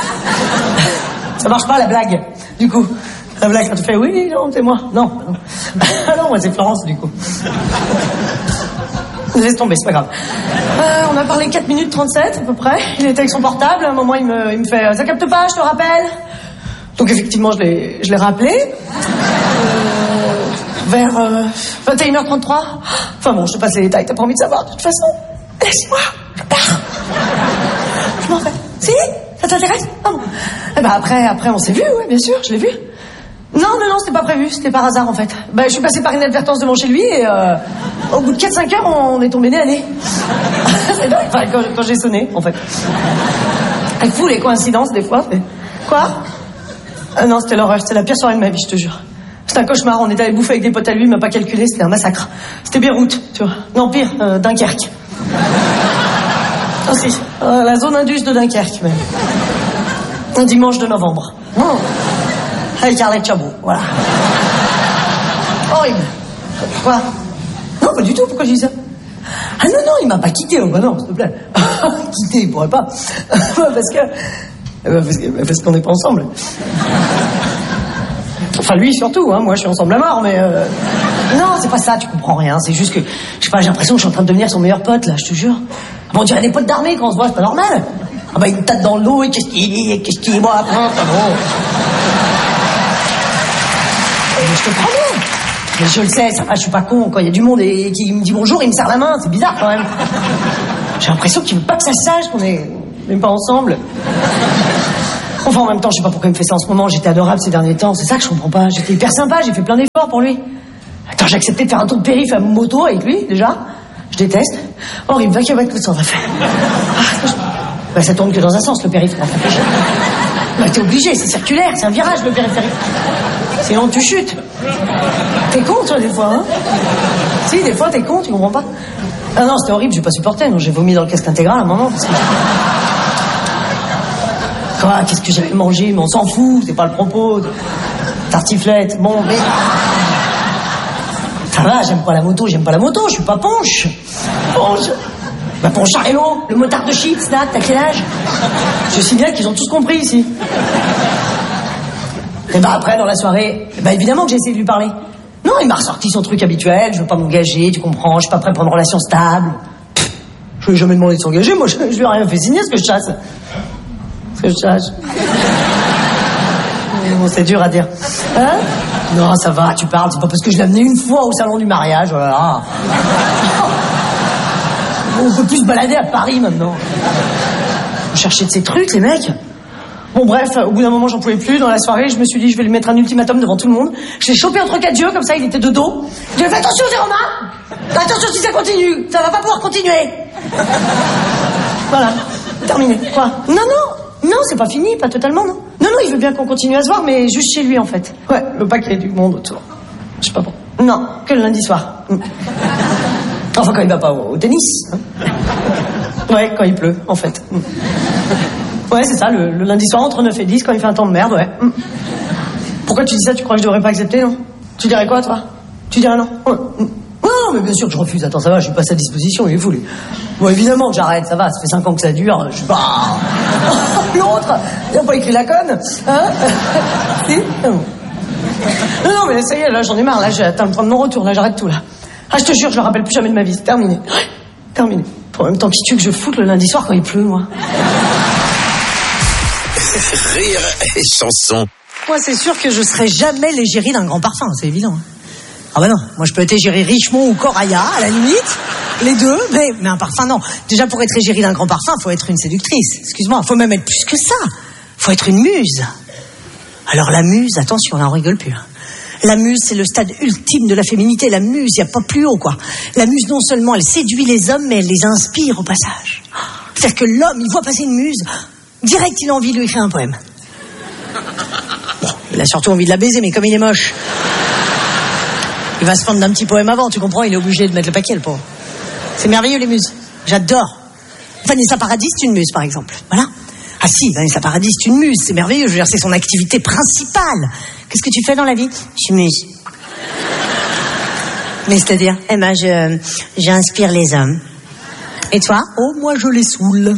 ça marche pas, la blague, du coup. La blague, quand tu fais, oui, non, c'est moi. Non. Ah non, moi, c'est Florence, du coup. Laisse tomber, c'est pas grave. On a parlé 4 minutes 37, à peu près. Il était avec son portable. À un moment, il me fait, ça capte pas, je te rappelle. Donc, effectivement, je l'ai rappelé. Vers 21h33. Enfin bon, je te passe les détails, t'as pas envie de savoir, de toute façon. Laisse-moi, je pars. Je m'en vais. Si? Ça t'intéresse? Ah bon. Eh ben après, on s'est vu, ouais, bien sûr, je l'ai vu. Non, c'était pas prévu, c'était par hasard en fait. Ben, je suis passé par inadvertance devant chez lui et au bout de 4-5 heures, on est tombé nez à nez. C'est dingue, enfin, quand j'ai sonné, en fait. Elle fout les coïncidences des fois. Quoi? Non, c'était l'horreur, c'était la pire soirée de ma vie, je te jure. C'était un cauchemar, on était allé bouffer avec des potes à lui, il m'a pas calculé, c'était un massacre. C'était Beyrouth, tu vois. Non, pire, Dunkerque. Ah si, la zone indus de Dunkerque, même. Un dimanche de novembre. Avec Arlette Chabot, voilà. Horrible. Quoi? Non, pas du tout, pourquoi je dis ça? Ah non, il m'a pas quitté, oh bah non, s'il te plaît. Quitté, il pourrait pas. Parce qu'on n'est pas ensemble. Enfin, lui surtout, hein, moi je suis ensemble à mort, mais... Non, c'est pas ça, tu comprends rien, c'est juste que... Je sais pas, j'ai l'impression que je suis en train de devenir son meilleur pote, là, je te jure. Bon, on dirait des potes d'armée quand on se voit, c'est pas normal. Ah bah, il me tape dans le dos, et qu'est-ce qu'il dit, moi, après, pas drôle. Je te prends bien. Mais je le sais, ça va, je suis pas con, quand il y a du monde et qui me dit bonjour, il me serre la main, c'est bizarre quand même.
J'ai l'impression qu'il veut pas que ça sache qu'on est même pas ensemble. Enfin, en même temps, je sais pas pourquoi il me fait ça en ce moment. J'étais adorable ces derniers temps. C'est ça que je comprends pas. J'étais hyper sympa. J'ai fait plein d'efforts pour lui. Attends, j'ai accepté de faire un tour de périph' à moto avec lui, déjà. Je déteste. Horrible, va qu'il va que ça va faire. Bah, ça tourne que dans un sens, le périph'. Bah, t'es obligé, c'est circulaire, c'est un virage, le périphérique. Sinon, tu chutes. T'es con, toi, des fois, hein? Si, des fois, t'es con, tu comprends pas? Ah non, c'était horrible, j'ai pas supporté. Non, j'ai vomi dans le casque intégral à un moment. Parce que... Quoi, qu'est-ce que j'avais mangé? Mais on s'en fout, c'est pas le propos. Tartiflette, bon, mais... Ça va, j'aime pas la moto, je suis pas Ponche. Ponche. Bah, Poncharello, le motard de chips, là, t'as quel âge? Je signale qu'ils ont tous compris ici. Et bah après, dans la soirée, bah évidemment que j'ai essayé de lui parler. Non, il m'a ressorti son truc habituel, je veux pas m'engager, tu comprends, je suis pas prêt pour une relation stable. Je lui ai jamais demandé de s'engager, moi je lui ai rien fait signer, ce que je chasse. Bon, c'est dur à dire. Hein? Non, ça va, tu parles, c'est pas parce que je l'ai amené une fois au salon du mariage, voilà. On peut plus se balader à Paris maintenant. On cherchait de ces trucs, les mecs. Bon, bref, au bout d'un moment, j'en pouvais plus. Dans la soirée, je me suis dit, je vais lui mettre un ultimatum devant tout le monde. Je l'ai chopé entre quatre yeux, comme ça, il était de dos. Je lui ai fait attention, Romain. Attention si ça continue. Ça va pas pouvoir continuer. Voilà. Terminé. Quoi? Non, c'est pas fini, pas totalement, non. Non, il veut bien qu'on continue à se voir, mais juste chez lui, en fait. Ouais, le paquet du monde autour. Je sais pas bon. Non, que le lundi soir. Enfin, quand il va pas au tennis. Hein. Ouais, quand il pleut, en fait. Ouais, c'est ça, le lundi soir, entre 9 et 10, quand il fait un temps de merde, ouais. Pourquoi tu dis ça? Tu crois que je devrais pas accepter, non? Tu dirais quoi, toi? Tu dirais non? Ouais. Non, mais bien sûr que je refuse. Attends, ça va, je suis pas à sa disposition, il est fou, lui. Bon, évidemment que j'arrête, ça va, ça fait 5 ans que ça dure, je suis pas... L'autre, il a pas écrit la conne, hein? Si? Non, mais ça y est, là, j'en ai marre, là, j'ai atteint le point de mon retour, là, j'arrête tout, là. Ah, je te jure, je le rappelle plus jamais de ma vie, c'est terminé. Terminé. En même temps, qui tu que je foute le lundi soir quand il pleut, moi?
Rire et chanson.
Moi, c'est sûr que je serai jamais l'égérie d'un grand parfum, c'est évident. Ah bah non, moi je peux être égérie Richemont ou Coraya, à la limite, les deux, mais un parfum, non. Déjà, pour être égérie d'un grand parfum, faut être une séductrice, excuse-moi, faut même être plus que ça. Faut être une muse. Alors la muse, attention, là on rigole plus. La muse, c'est le stade ultime de la féminité. La muse, il n'y a pas plus haut, quoi. La muse, non seulement elle séduit les hommes, mais elle les inspire au passage. C'est-à-dire que l'homme, il voit passer une muse, direct il a envie de lui écrire un poème. Bon, il a surtout envie de la baiser, mais comme il est moche, il va se fendre d'un petit poème avant, tu comprends? Il est obligé de mettre le paquet, le pauvre. C'est merveilleux, les muses. J'adore. Vanessa Paradis, c'est une muse, par exemple. Voilà. Ah si, Vanessa Paradis, c'est une muse, c'est merveilleux. Je veux dire, c'est son activité principale. Qu'est-ce que tu fais dans la vie? Je suis muse. Mais c'est-à-dire? Eh ben, j'inspire les hommes. Et toi? Oh, moi, je les saoule.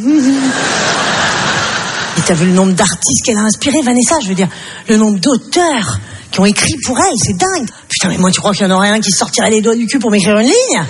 Et t'as vu le nombre d'artistes qu'elle a inspiré, Vanessa? Je veux dire, le nombre d'auteurs qui ont écrit pour elle, c'est dingue. Putain, mais moi, tu crois qu'il y en aurait un qui sortirait les doigts du cul pour m'écrire une ligne?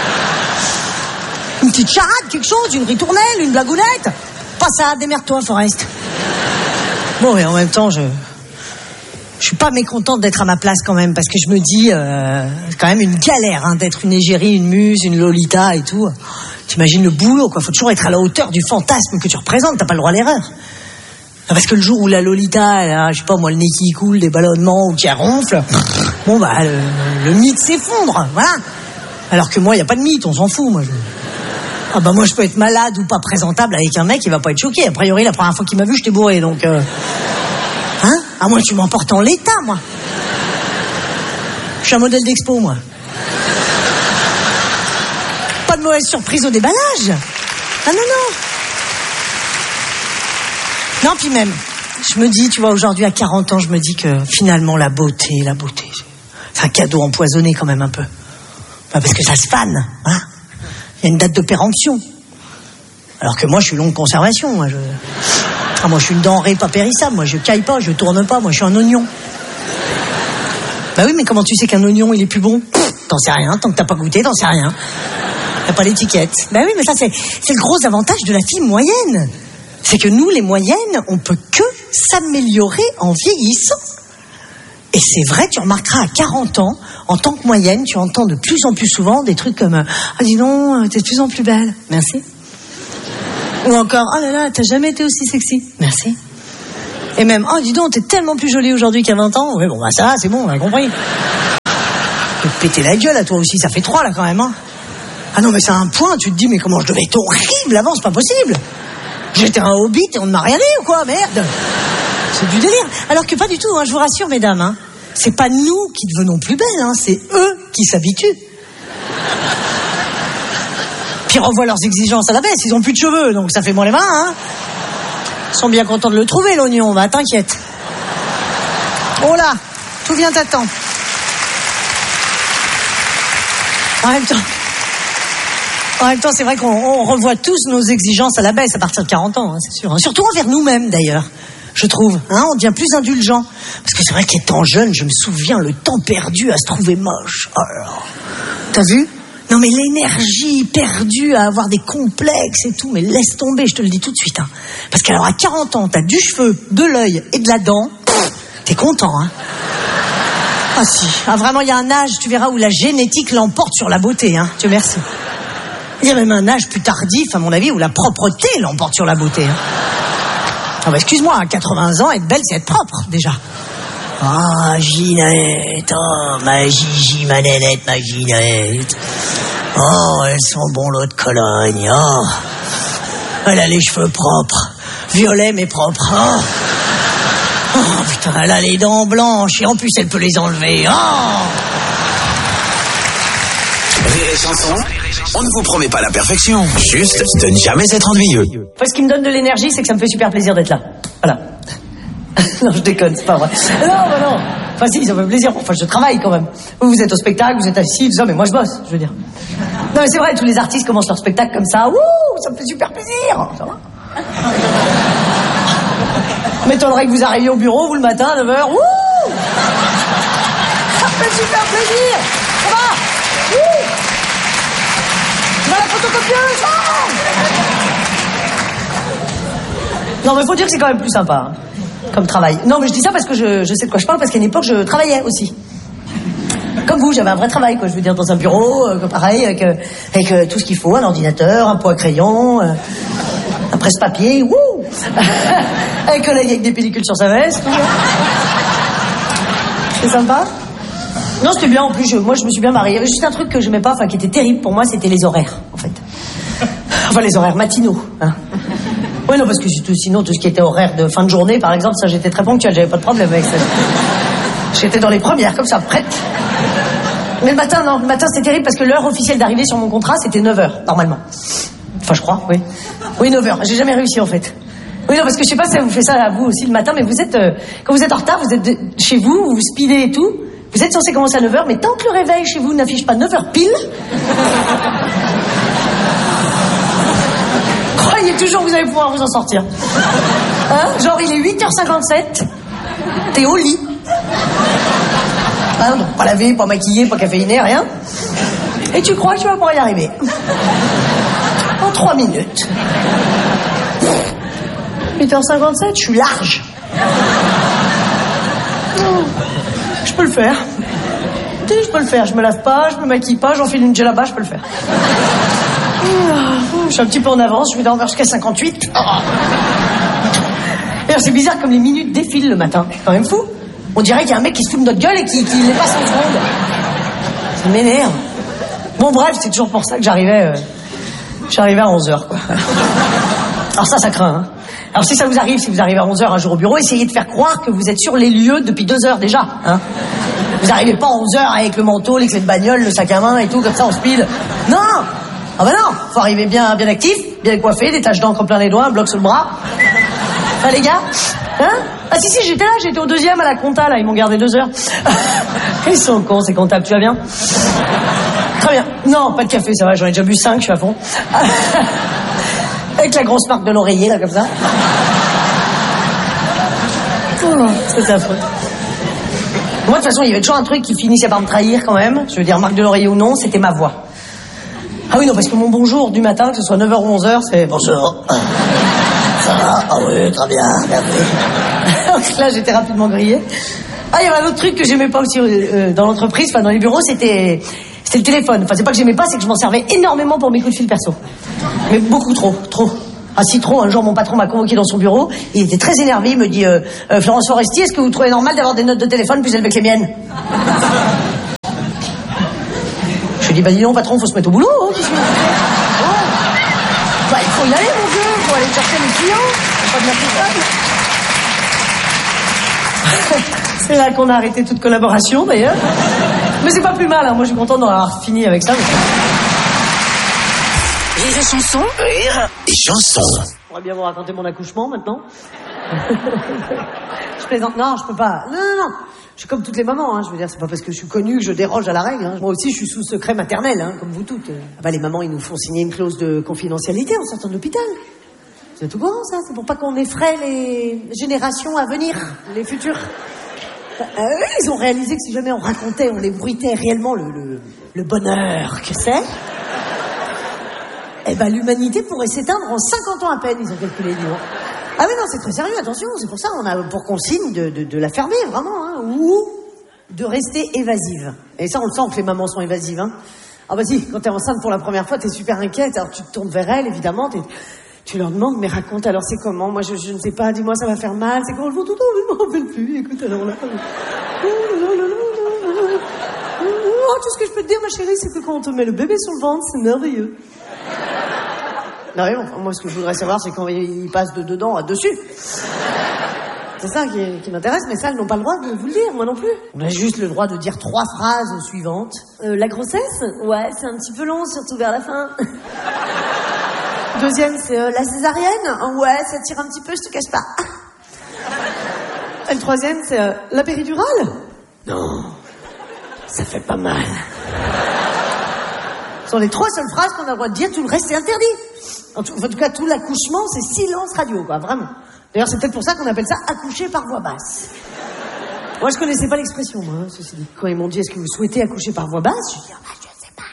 Une petite charade, quelque chose, une ritournelle, une blagounette? Pas ça, démerde-toi, Forest. Bon, et en même temps, je suis pas mécontente d'être à ma place quand même, parce que je me dis, c'est quand même une galère, hein, d'être une égérie, une muse, une Lolita et tout. T'imagines le boulot, quoi. Faut toujours être à la hauteur du fantasme que tu représentes, t'as pas le droit à l'erreur. Parce que le jour où la Lolita, elle a, je sais pas moi, le nez qui coule, des ballonnements ou qui ronfle, bon bah, le mythe s'effondre, voilà. Alors que moi, y a pas de mythe, on s'en fout, moi. Ah bah moi, je peux être malade ou pas présentable avec un mec, il va pas être choqué. A priori, la première fois qu'il m'a vu, j'étais bourré, donc... Hein? Ah, moi, tu m'emportes en l'état, moi. Je suis un modèle d'expo, moi. Pas de mauvaise surprise au déballage. Ah non. Non, puis même, je me dis, tu vois, aujourd'hui, à 40 ans, je me dis que finalement, la beauté, c'est un cadeau empoisonné quand même un peu. Bah, parce que ça se fane, hein. Il y a une date de péremption. Alors que moi, je suis longue conservation, moi, moi, je suis une denrée pas périssable. Moi, je caille pas, je tourne pas. Moi, je suis un oignon. Bah oui, mais comment tu sais qu'un oignon, il est plus bon? T'en sais rien. Tant que t'as pas goûté, t'en sais rien. T'as pas l'étiquette. Bah oui, mais ça, c'est le gros avantage de la fille moyenne. C'est que nous, les moyennes, on peut que s'améliorer en vieillissant. Et c'est vrai, tu remarqueras à 40 ans, en tant que moyenne, tu entends de plus en plus souvent des trucs comme « Ah, dis donc, t'es de plus en plus belle. » Merci.
Ou encore, oh là là, t'as jamais été aussi sexy. Merci. Et même, oh dis donc, t'es tellement plus jolie aujourd'hui qu'à 20 ans. Oui, bon, bah ça va, c'est bon, on a compris. Te péter la gueule à toi aussi, ça fait 3 là quand même, hein. Ah non, mais c'est un point, tu te dis, mais comment je devais être horrible avant, c'est pas possible. J'étais un hobbit et on ne m'a rien dit ou quoi, merde. C'est du délire. Alors que pas du tout, hein, je vous rassure, mesdames, hein. C'est pas nous qui devenons plus belles, hein, c'est eux qui s'habituent. Puis ils revoient leurs exigences à la baisse, ils ont plus de cheveux, donc ça fait moins les mains, hein. Ils sont bien contents de le trouver, l'oignon, bah t'inquiète. Oh là, tout vient à temps. En même temps, c'est vrai qu'on revoit tous nos exigences à la baisse à partir de 40 ans, hein, c'est sûr. Surtout envers nous-mêmes, d'ailleurs, je trouve. Hein, on devient plus indulgent. Parce que c'est vrai qu'étant jeune, je me souviens le temps perdu à se trouver moche. Oh là là. T'as vu ? Non mais l'énergie perdue à avoir des complexes et tout, mais laisse tomber, je te le dis tout de suite. Hein. Parce qu'alors à 40 ans, t'as du cheveu, de l'œil et de la dent, t'es content, hein. Ah si, ah, vraiment, il y a un âge, tu verras, où la génétique l'emporte sur la beauté, hein. Dieu merci. Il y a même un âge plus tardif, à mon avis, où la propreté l'emporte sur la beauté, hein. Ah bah excuse-moi, à 80 ans, être belle, c'est être propre, déjà. Ah, Ginette, oh, ma Gigi, ma nénette, ma Ginette. Oh, elles sont bons l'eau de Cologne, oh. Elle a les cheveux propres, violets mais propres, oh. Oh putain, elle a les dents blanches et en plus elle peut les enlever, oh.
Rire et chanson, on ne vous promet pas la perfection, juste de ne jamais être ennuyeux.
Ce qui me donne de l'énergie, c'est que ça me fait super plaisir d'être là. Voilà. Non, je déconne, c'est pas vrai. Non, bah non. Enfin, si, ça me fait plaisir. Enfin, je travaille quand même. Vous êtes au spectacle, vous êtes assis, tout ça, mais moi je bosse, je veux dire. Non, mais c'est vrai, tous les artistes commencent leur spectacle comme ça. Ouh, ça me fait super plaisir. Ça va. M'étonnerait que vous arriviez au bureau, vous, le matin, à 9h. Ouh, ça me fait super plaisir. Ça va. Ouh. Dans la photocopieuse. Oh. Non, mais faut dire que c'est quand même plus sympa, hein, comme travail. Non, mais je dis ça parce que je sais de quoi je parle, parce qu'à une époque, je travaillais aussi. Comme vous, j'avais un vrai travail, quoi. Je veux dire, dans un bureau, pareil, avec tout ce qu'il faut, un ordinateur, un pot à crayon, un presse-papier, wouh. Un collègue avec des pellicules sur sa veste. C'est sympa. Non, c'était bien, en plus, moi, je me suis bien mariée. Il y avait juste un truc que j'aimais pas, enfin, qui était terrible pour moi, c'était les horaires, en fait. Enfin, les horaires matinaux, hein. Oui, non, parce que sinon, tout ce qui était horaire de fin de journée, par exemple, ça, j'étais très ponctuelle, j'avais pas de problème avec ça. J'étais dans les premières, comme ça, prête. Mais le matin, non, le matin, c'était terrible parce que l'heure officielle d'arrivée sur mon contrat, c'était 9h, normalement. Enfin, je crois, oui. Oui, 9h. J'ai jamais réussi, en fait. Oui, non, parce que je sais pas si ça vous fait ça à vous aussi le matin, mais vous êtes, quand vous êtes en retard, vous êtes chez vous, vous speedez et tout, vous êtes censé commencer à 9h, mais tant que le réveil chez vous n'affiche pas 9h pile, croyez toujours que vous allez pouvoir vous en sortir. Hein? Genre, il est 8h57, t'es au lit. Hein, donc pas lavé, pas maquillé, pas caféiné, rien. Et tu crois que tu vas pouvoir y arriver. En 3 minutes. 8h57, je suis large. Je peux le faire. Je peux le faire, je me lave pas, je me maquille pas, j'enfile une djellaba, je peux le faire. Je suis un petit peu en avance, je vais dormir jusqu'à 58. D'ailleurs, c'est bizarre comme les minutes défilent le matin. C'est quand même fou. On dirait qu'il y a un mec qui se fout de notre gueule et qui les passe en seconde. Ça m'énerve. Bon, bref, c'est toujours pour ça que j'arrivais à 11h, quoi. Alors ça craint, hein. Alors si ça vous arrive, si vous arrivez à 11h un jour au bureau, essayez de faire croire que vous êtes sur les lieux depuis 2 heures déjà, hein. Vous n'arrivez pas à 11h avec le manteau, les clés de bagnole, le sac à main et tout, comme ça, en speed. Non! Ah bah non! Faut arriver bien actif, bien coiffé, des taches d'encre plein les doigts, un bloc sur le bras. Hein, les gars? Hein? Ah si, j'étais là, j'étais au 2e à la compta, là, ils m'ont gardé 2 heures. Ils sont cons, ces comptables, tu vas bien? Très bien. Non, pas de café, ça va, j'en ai déjà bu 5, je suis à fond. Avec la grosse marque de l'oreiller, là, comme ça. Oh, c'est affreux. Moi, de toute façon, il y avait toujours un truc qui finissait par me trahir, quand même. Je veux dire, marque de l'oreiller ou non, c'était ma voix. Ah oui, non, parce que mon bonjour du matin, que ce soit 9h ou 11h, c'est bonjour. Ça va? Ah oui, très bien, merci. Donc là, j'étais rapidement grillée. Ah, il y avait un autre truc que j'aimais pas aussi dans l'entreprise, enfin dans les bureaux, c'était le téléphone. Enfin, c'est pas que j'aimais pas, c'est que je m'en servais énormément pour mes coups de fil perso. Mais beaucoup trop. À Citron, un jour, mon patron m'a convoqué dans son bureau. Il était très énervé. Il me dit Florence Foresti, est-ce que vous trouvez normal d'avoir des notes de téléphone plus élevées que les miennes? Je lui ai dit, bah dis non, patron, faut se mettre au boulot. Hein, bah, il faut y aller, mon vieux. Il faut aller chercher les clients. Faut pas venir tout seul. C'est là qu'on a arrêté toute collaboration, d'ailleurs. Mais c'est pas plus mal. Hein. Moi, je suis contente d'en avoir fini avec ça.
Rire et chanson. Rire et chanson.
J'aimerais bien vous raconter mon accouchement maintenant. Je plaisante. Non, je peux pas. Non. Je suis comme toutes les mamans. Hein. Je veux dire, c'est pas parce que je suis connue que je déroge à la règle. Hein. Moi aussi, je suis sous secret maternel, hein, comme vous toutes. Ah bah, les mamans, ils nous font signer une clause de confidentialité en sortant de l'hôpital. C'est tout courant, ça. C'est pour pas qu'on effraie les générations à venir, les futures. Ils ont réalisé que si jamais on racontait, on ébruitait réellement le bonheur que c'est, eh ben l'humanité pourrait s'éteindre en 50 ans à peine, ils ont calculé, dis donc. Ah oui, non, c'est très sérieux, attention, c'est pour ça on a pour consigne de la fermer, vraiment, hein, ou de rester évasive. Et ça, on le sent que les mamans sont évasives, hein. Ah bah si, quand t'es enceinte pour la première fois, t'es super inquiète, alors tu te tournes vers elles, évidemment, tu leur demandes, mais raconte, alors c'est comment? Moi, je ne sais pas, dis-moi, ça va faire mal, c'est comment le font tout le temps, je ne me rappelle plus, écoute, alors là... Oh, tout ce que je peux te dire, ma chérie, c'est que quand on te met le bébé sur le ventre, c'est merveilleux. Non, mais bon, moi, ce que je voudrais savoir, c'est quand il passe de dedans à dessus. C'est ça qui m'intéresse, mais ça, elles n'ont pas le droit de vous le dire, moi non plus. On a juste le droit de dire 3 phrases suivantes. La grossesse? Ouais, c'est un petit peu long, surtout vers la fin. Deuxième, c'est la césarienne? Ouais, ça tire un petit peu, je te cache pas. Et le troisième, c'est la péridurale? Non, ça fait pas mal. Ce sont les 3 seules phrases qu'on a le droit de dire, tout le reste est interdit. En tout cas, tout l'accouchement, c'est silence radio, quoi, vraiment. D'ailleurs, c'est peut-être pour ça qu'on appelle ça accoucher par voix basse. Moi, je connaissais pas l'expression, moi, hein, ceci dit. Quand ils m'ont dit, est-ce que vous souhaitez accoucher par voix basse? Je dis, je sais pas.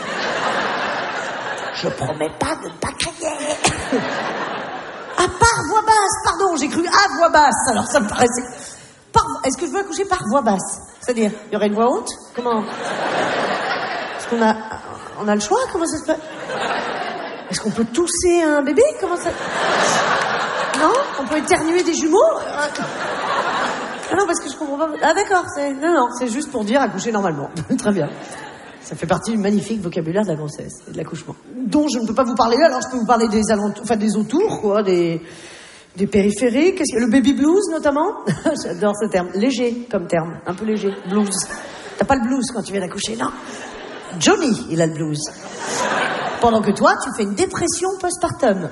Je promets pas de ne pas crier. Ah, par voix basse, pardon, j'ai cru à voix basse, alors ça me paraissait... Est-ce que je veux accoucher par voix basse? C'est-à-dire, il y aurait une voix haute? Comment? Est-ce qu'on a le choix? Comment ça se passe? Est-ce qu'on peut tousser un bébé? Comment ça... Non? On peut éternuer des jumeaux? Ah non, parce que je comprends pas... Ah d'accord, non, c'est juste pour dire accoucher normalement. Très bien. Ça fait partie du magnifique vocabulaire de la grossesse et de l'accouchement. Dont je ne peux pas vous parler, alors je peux vous parler des alentours, enfin des autours, quoi, des périphériques. Le baby blues, notamment. J'adore ce terme. Léger, comme terme. Un peu léger. Blues. T'as pas le blues quand tu viens d'accoucher, non? Johnny, il a le blues. Pendant que toi, tu fais une dépression postpartum.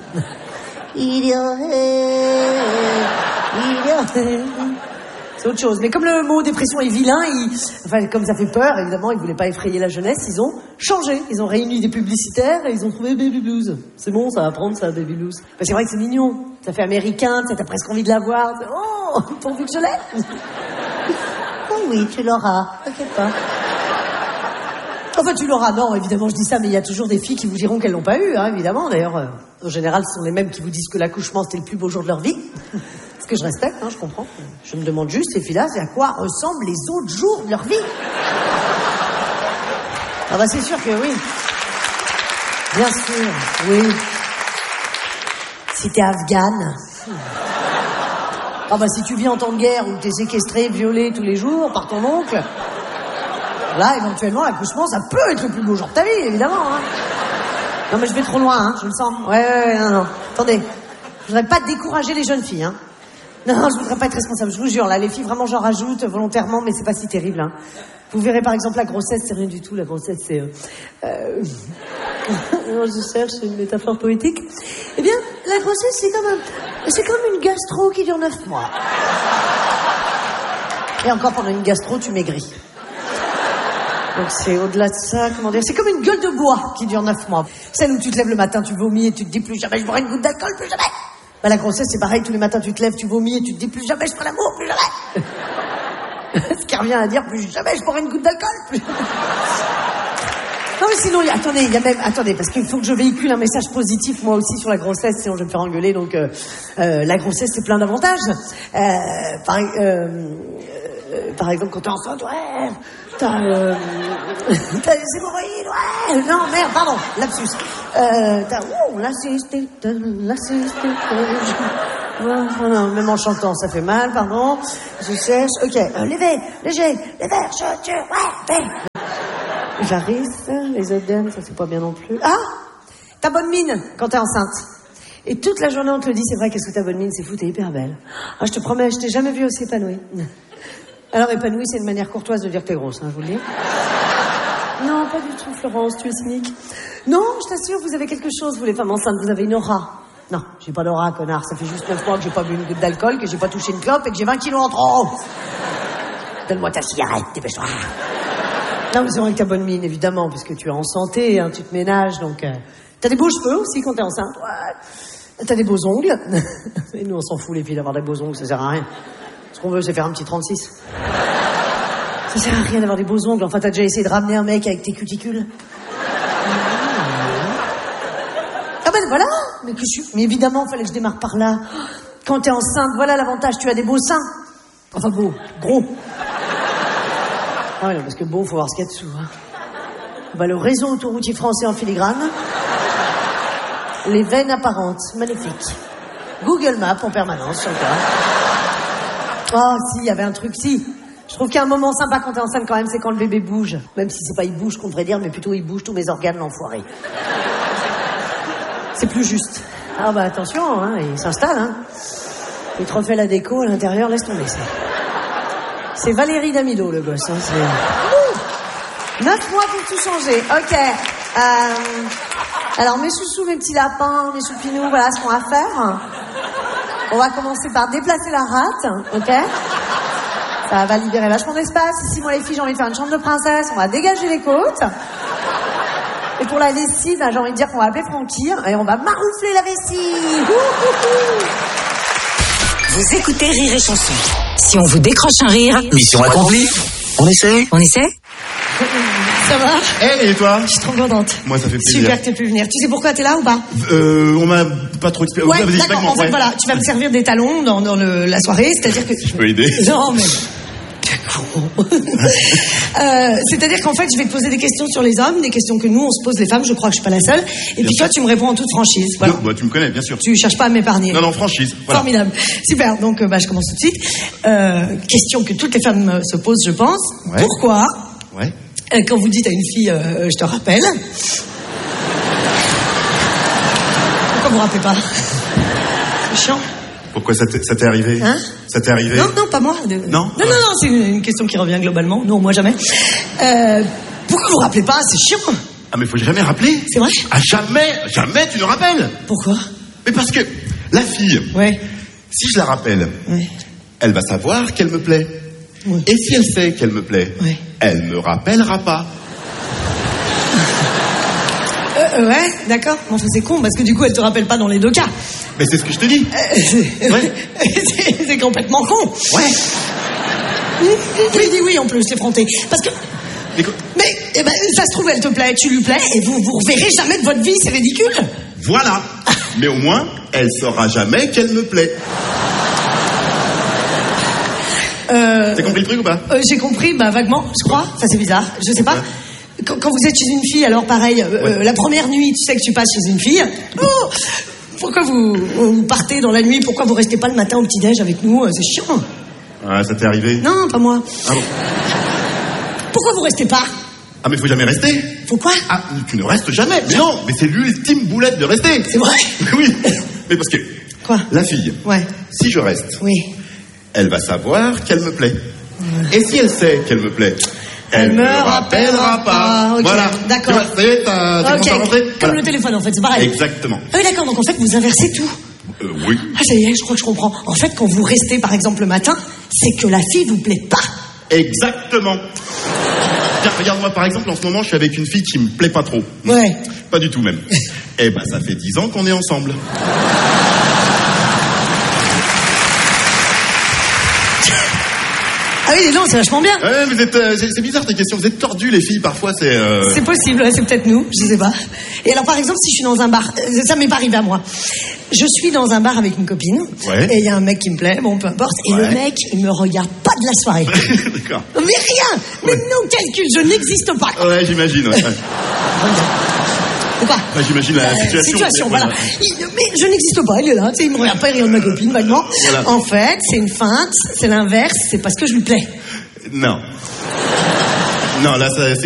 C'est autre chose. Mais comme le mot dépression est vilain, comme ça fait peur, évidemment, ils voulaient pas effrayer la jeunesse, ils ont changé. Ils ont réuni des publicitaires et ils ont trouvé Baby Blues. C'est bon, ça va prendre ça, Baby Blues. Bah, c'est vrai que c'est mignon. Ça fait américain, t'as presque envie de l'avoir. Oh, pourvu que je l'ai. Oui, tu l'auras. T'inquiète pas. Enfin, tu l'auras. Non, évidemment, je dis ça, mais il y a toujours des filles qui vous diront qu'elles l'ont pas eu, hein, évidemment. D'ailleurs, en général, ce sont les mêmes qui vous disent que l'accouchement, c'était le plus beau jour de leur vie. Ce que je respecte, hein, je comprends. Je me demande juste, ces filles-là, c'est à quoi ressemblent les autres jours de leur vie. Ah bah, c'est sûr que oui. Bien sûr, oui. Si t'es afghane. Ah bah, si tu vis en temps de guerre où t'es séquestré, violé tous les jours par ton oncle... Là, éventuellement, l'accouchement, ça peut être le plus beau jour de ta vie, évidemment. Hein. Non, mais je vais trop loin, hein, je le sens. Ouais, non. Attendez, je voudrais pas décourager les jeunes filles, hein. Non, je voudrais pas être responsable, je vous jure. Là, les filles, vraiment, j'en rajoute volontairement, mais c'est pas si terrible, hein. Vous verrez, par exemple, la grossesse, c'est rien du tout. La grossesse, c'est... Non, je cherche une métaphore poétique. Eh bien, la grossesse, c'est comme une gastro qui dure 9 mois. Et encore, pendant une gastro, tu maigris. Donc c'est au-delà de ça, comment dire, c'est comme une gueule de bois qui dure 9 mois. Celle où tu te lèves le matin, tu vomis et tu te dis plus jamais je boirai une goutte d'alcool, plus jamais. Bah la grossesse c'est pareil, tous les matins tu te lèves, tu vomis et tu te dis plus jamais je ferai l'amour, plus jamais. Ce qui revient à dire plus jamais je boirai une goutte d'alcool, plus jamais. Non mais sinon, attendez, parce qu'il faut que je véhicule un message positif moi aussi sur la grossesse, sinon je vais me faire engueuler, donc la grossesse c'est plein d'avantages. Par exemple, quand t'es enceinte, ouais, t'as C'est hémorroïde, ouais. Non, merde, pardon, lapsus. L'assiste. Non, même en chantant, ça fait mal, pardon. Je sèche. Ok, léger, les verres, ouais. J'arrive, les œdèmes, ça c'est pas bien non plus. Ah, t'as bonne mine quand t'es enceinte. Et toute la journée on te le dit, c'est vrai, qu'est-ce que t'as bonne mine, c'est fou, t'es hyper belle. Ah, je te promets, je t'ai jamais vue aussi épanouie. Alors épanouie, c'est une manière courtoise de dire que t'es grosse, hein, je vous le dis. Non, pas du tout, Florence, tu es cynique. Non, je t'assure, vous avez quelque chose, vous les femmes enceintes, vous avez une aura. Non, j'ai pas d'aura, connard, ça fait juste 9 mois que j'ai pas bu une goutte d'alcool, que j'ai pas touché une clope et que j'ai 20 kilos en trop. Donne-moi ta cigarette, dépêche-toi. Non, mais c'est vrai que t'as bonne mine, évidemment, puisque tu es en santé, hein, tu te ménages, donc... T'as des beaux cheveux aussi quand t'es enceinte. Ouais. T'as des beaux ongles. Et nous, on s'en fout, les filles, d'avoir des beaux ongles, ça sert à rien. Ce qu'on veut, c'est faire un petit 36. Ça sert à rien d'avoir des beaux ongles. Enfin, t'as déjà essayé de ramener un mec avec tes cuticules. Ah ben voilà. Mais évidemment, fallait que je démarre par là. Quand t'es enceinte, voilà l'avantage, tu as des beaux seins. Enfin, beaux, gros. Ah ouais, non, parce que beau, faut voir ce qu'il y a dessous. Hein. Bah, le réseau autoroutier français en filigrane. Les veines apparentes, magnifique. Google Maps en permanence, sur le cas. Oh, si, il y avait un truc, si. Je trouve qu'il y a un moment sympa quand t'es enceinte quand même, c'est quand le bébé bouge. Même si c'est pas il bouge qu'on devrait dire, mais plutôt il bouge tous mes organes, l'enfoiré. C'est plus juste. Ah bah attention, hein, il s'installe, hein. Il te refait la déco à l'intérieur, laisse tomber ça. C'est Valérie Damido, le gosse, hein, c'est... 9 mois pour tout changer. Ok. Alors, mes chouchous, mes petits lapins, mes choupinous, voilà ce qu'on va faire. On va commencer par déplacer la rate, ok? Ça va libérer vachement d'espace. Ici, moi, les filles, j'ai envie de faire une chambre de princesse. On va dégager les côtes. Et pour la lessive, j'ai envie de dire qu'on va appeler Francky et on va maroufler la vessie.
Vous écoutez Rire et Chanson. Si on vous décroche un rire...
Mission accomplie. On essaie?
On essaie?
Ça va?
Et toi?
Je suis trop contente.
Moi, ça fait plaisir.
Super que t'aies pu venir. Tu sais pourquoi t'es là ou pas?
On m'a pas trop expliqué.
Ouais, d'accord. En fait, voilà, tu vas me servir des talons dans la soirée, c'est-à-dire que...
Je peux aider?
Non, mais... c'est-à-dire qu'en fait, je vais te poser des questions sur les hommes, des questions que nous, on se pose les femmes, je crois que je suis pas la seule. Et puis toi, tu me réponds en toute franchise. Voilà.
Non, bah, tu me connais, bien sûr.
Tu cherches pas à m'épargner.
Non, franchise. Voilà.
Formidable. Super. Donc, je commence tout de suite. Question que toutes les femmes se posent, je pense.
Ouais.
Pourquoi,
ouais.
Quand vous dites à une fille, je te rappelle, pourquoi vous rappelez pas? C'est chiant.
Pourquoi ça t'est arrivé?
Hein?
Ça t'est arrivé?
Non, pas moi.
Non,
c'est une question qui revient globalement. Non, moi jamais. Pourquoi vous rappelez pas? C'est chiant.
Ah, mais faut jamais rappeler.
C'est vrai?
Ah, jamais tu ne rappelles.
Pourquoi?
Mais parce que la fille,
ouais.
Si je la rappelle,
ouais.
Elle va savoir qu'elle me plaît.
Ouais.
Et si elle sait qu'elle me plaît,
ouais.
Elle me rappellera pas.
Ouais, d'accord. Enfin, c'est con, parce que du coup, elle te rappelle pas dans les deux cas.
Mais c'est ce que je te dis.
Ouais. C'est complètement con.
Ouais.
Tu dis oui, en plus, l'effronté. Parce que... Mais ça se trouve, elle te plaît, tu lui plais, et vous reverrez jamais de votre vie, c'est ridicule.
Voilà. Mais au moins, elle saura jamais qu'elle me plaît. T'as compris le truc ou pas? J'ai
compris, vaguement, je crois. Enfin, c'est bizarre, je sais pas. Ouais. Quand vous êtes chez une fille, alors pareil, la première nuit, tu sais que tu passes chez une fille. Oh, pourquoi vous partez dans la nuit? Pourquoi vous restez pas le matin au petit-déj avec nous? C'est chiant.
Ah, ça t'est arrivé?
Non, pas moi.
Ah bon?
Pourquoi vous restez pas?
Ah, mais faut jamais rester.
Faut quoi?
Ah, tu ne restes jamais. Mais non, mais c'est l'ultime boulette de rester.
C'est vrai?
Oui, mais parce que...
Quoi?
La fille,
ouais.
Si je reste,
oui.
Elle va savoir qu'elle me plaît. Et si elle sait qu'elle me plaît, elle me rappellera pas.
Okay.
Voilà.
D'accord.
Ça y est, t'as commencé à rentrer.
Comme
voilà.
Le téléphone, en fait, c'est pareil.
Exactement.
Ah oui, d'accord, donc en fait, vous inversez tout.
Oui.
Ah, ça y est, je crois que je comprends. En fait, quand vous restez, par exemple, le matin, c'est que la fille vous plaît pas.
Exactement. Tiens, regarde-moi, par exemple, en ce moment, je suis avec une fille qui me plaît pas trop.
Ouais.
Pas du tout, même. Eh ben, ça fait 10 ans qu'on est ensemble.
Ah oui, non, c'est vachement bien.
Ouais, vous êtes, c'est bizarre tes questions. Vous êtes tordus, les filles, parfois, c'est...
C'est possible, ouais, c'est peut-être nous, je sais pas. Et alors, par exemple, si je suis dans un bar, ça m'est pas arrivé à moi. Je suis dans un bar avec une copine,
Ouais.
et il y a un mec qui me plaît, bon, peu importe, et
Ouais.
le mec, il me regarde pas de la soirée.
D'accord.
Mais rien. Mais non, calcul, je n'existe pas.
Ouais, j'imagine, ouais.
Ou pas
Ouais, j'imagine la situation.
voilà.
Ouais.
Mais je n'existe pas, il est là, tu sais, il me regarde pas, il regarde ma copine, vaguement.
Voilà.
En fait, c'est une feinte, c'est l'inverse, c'est parce que je lui plais.
Non. Non, là, ça,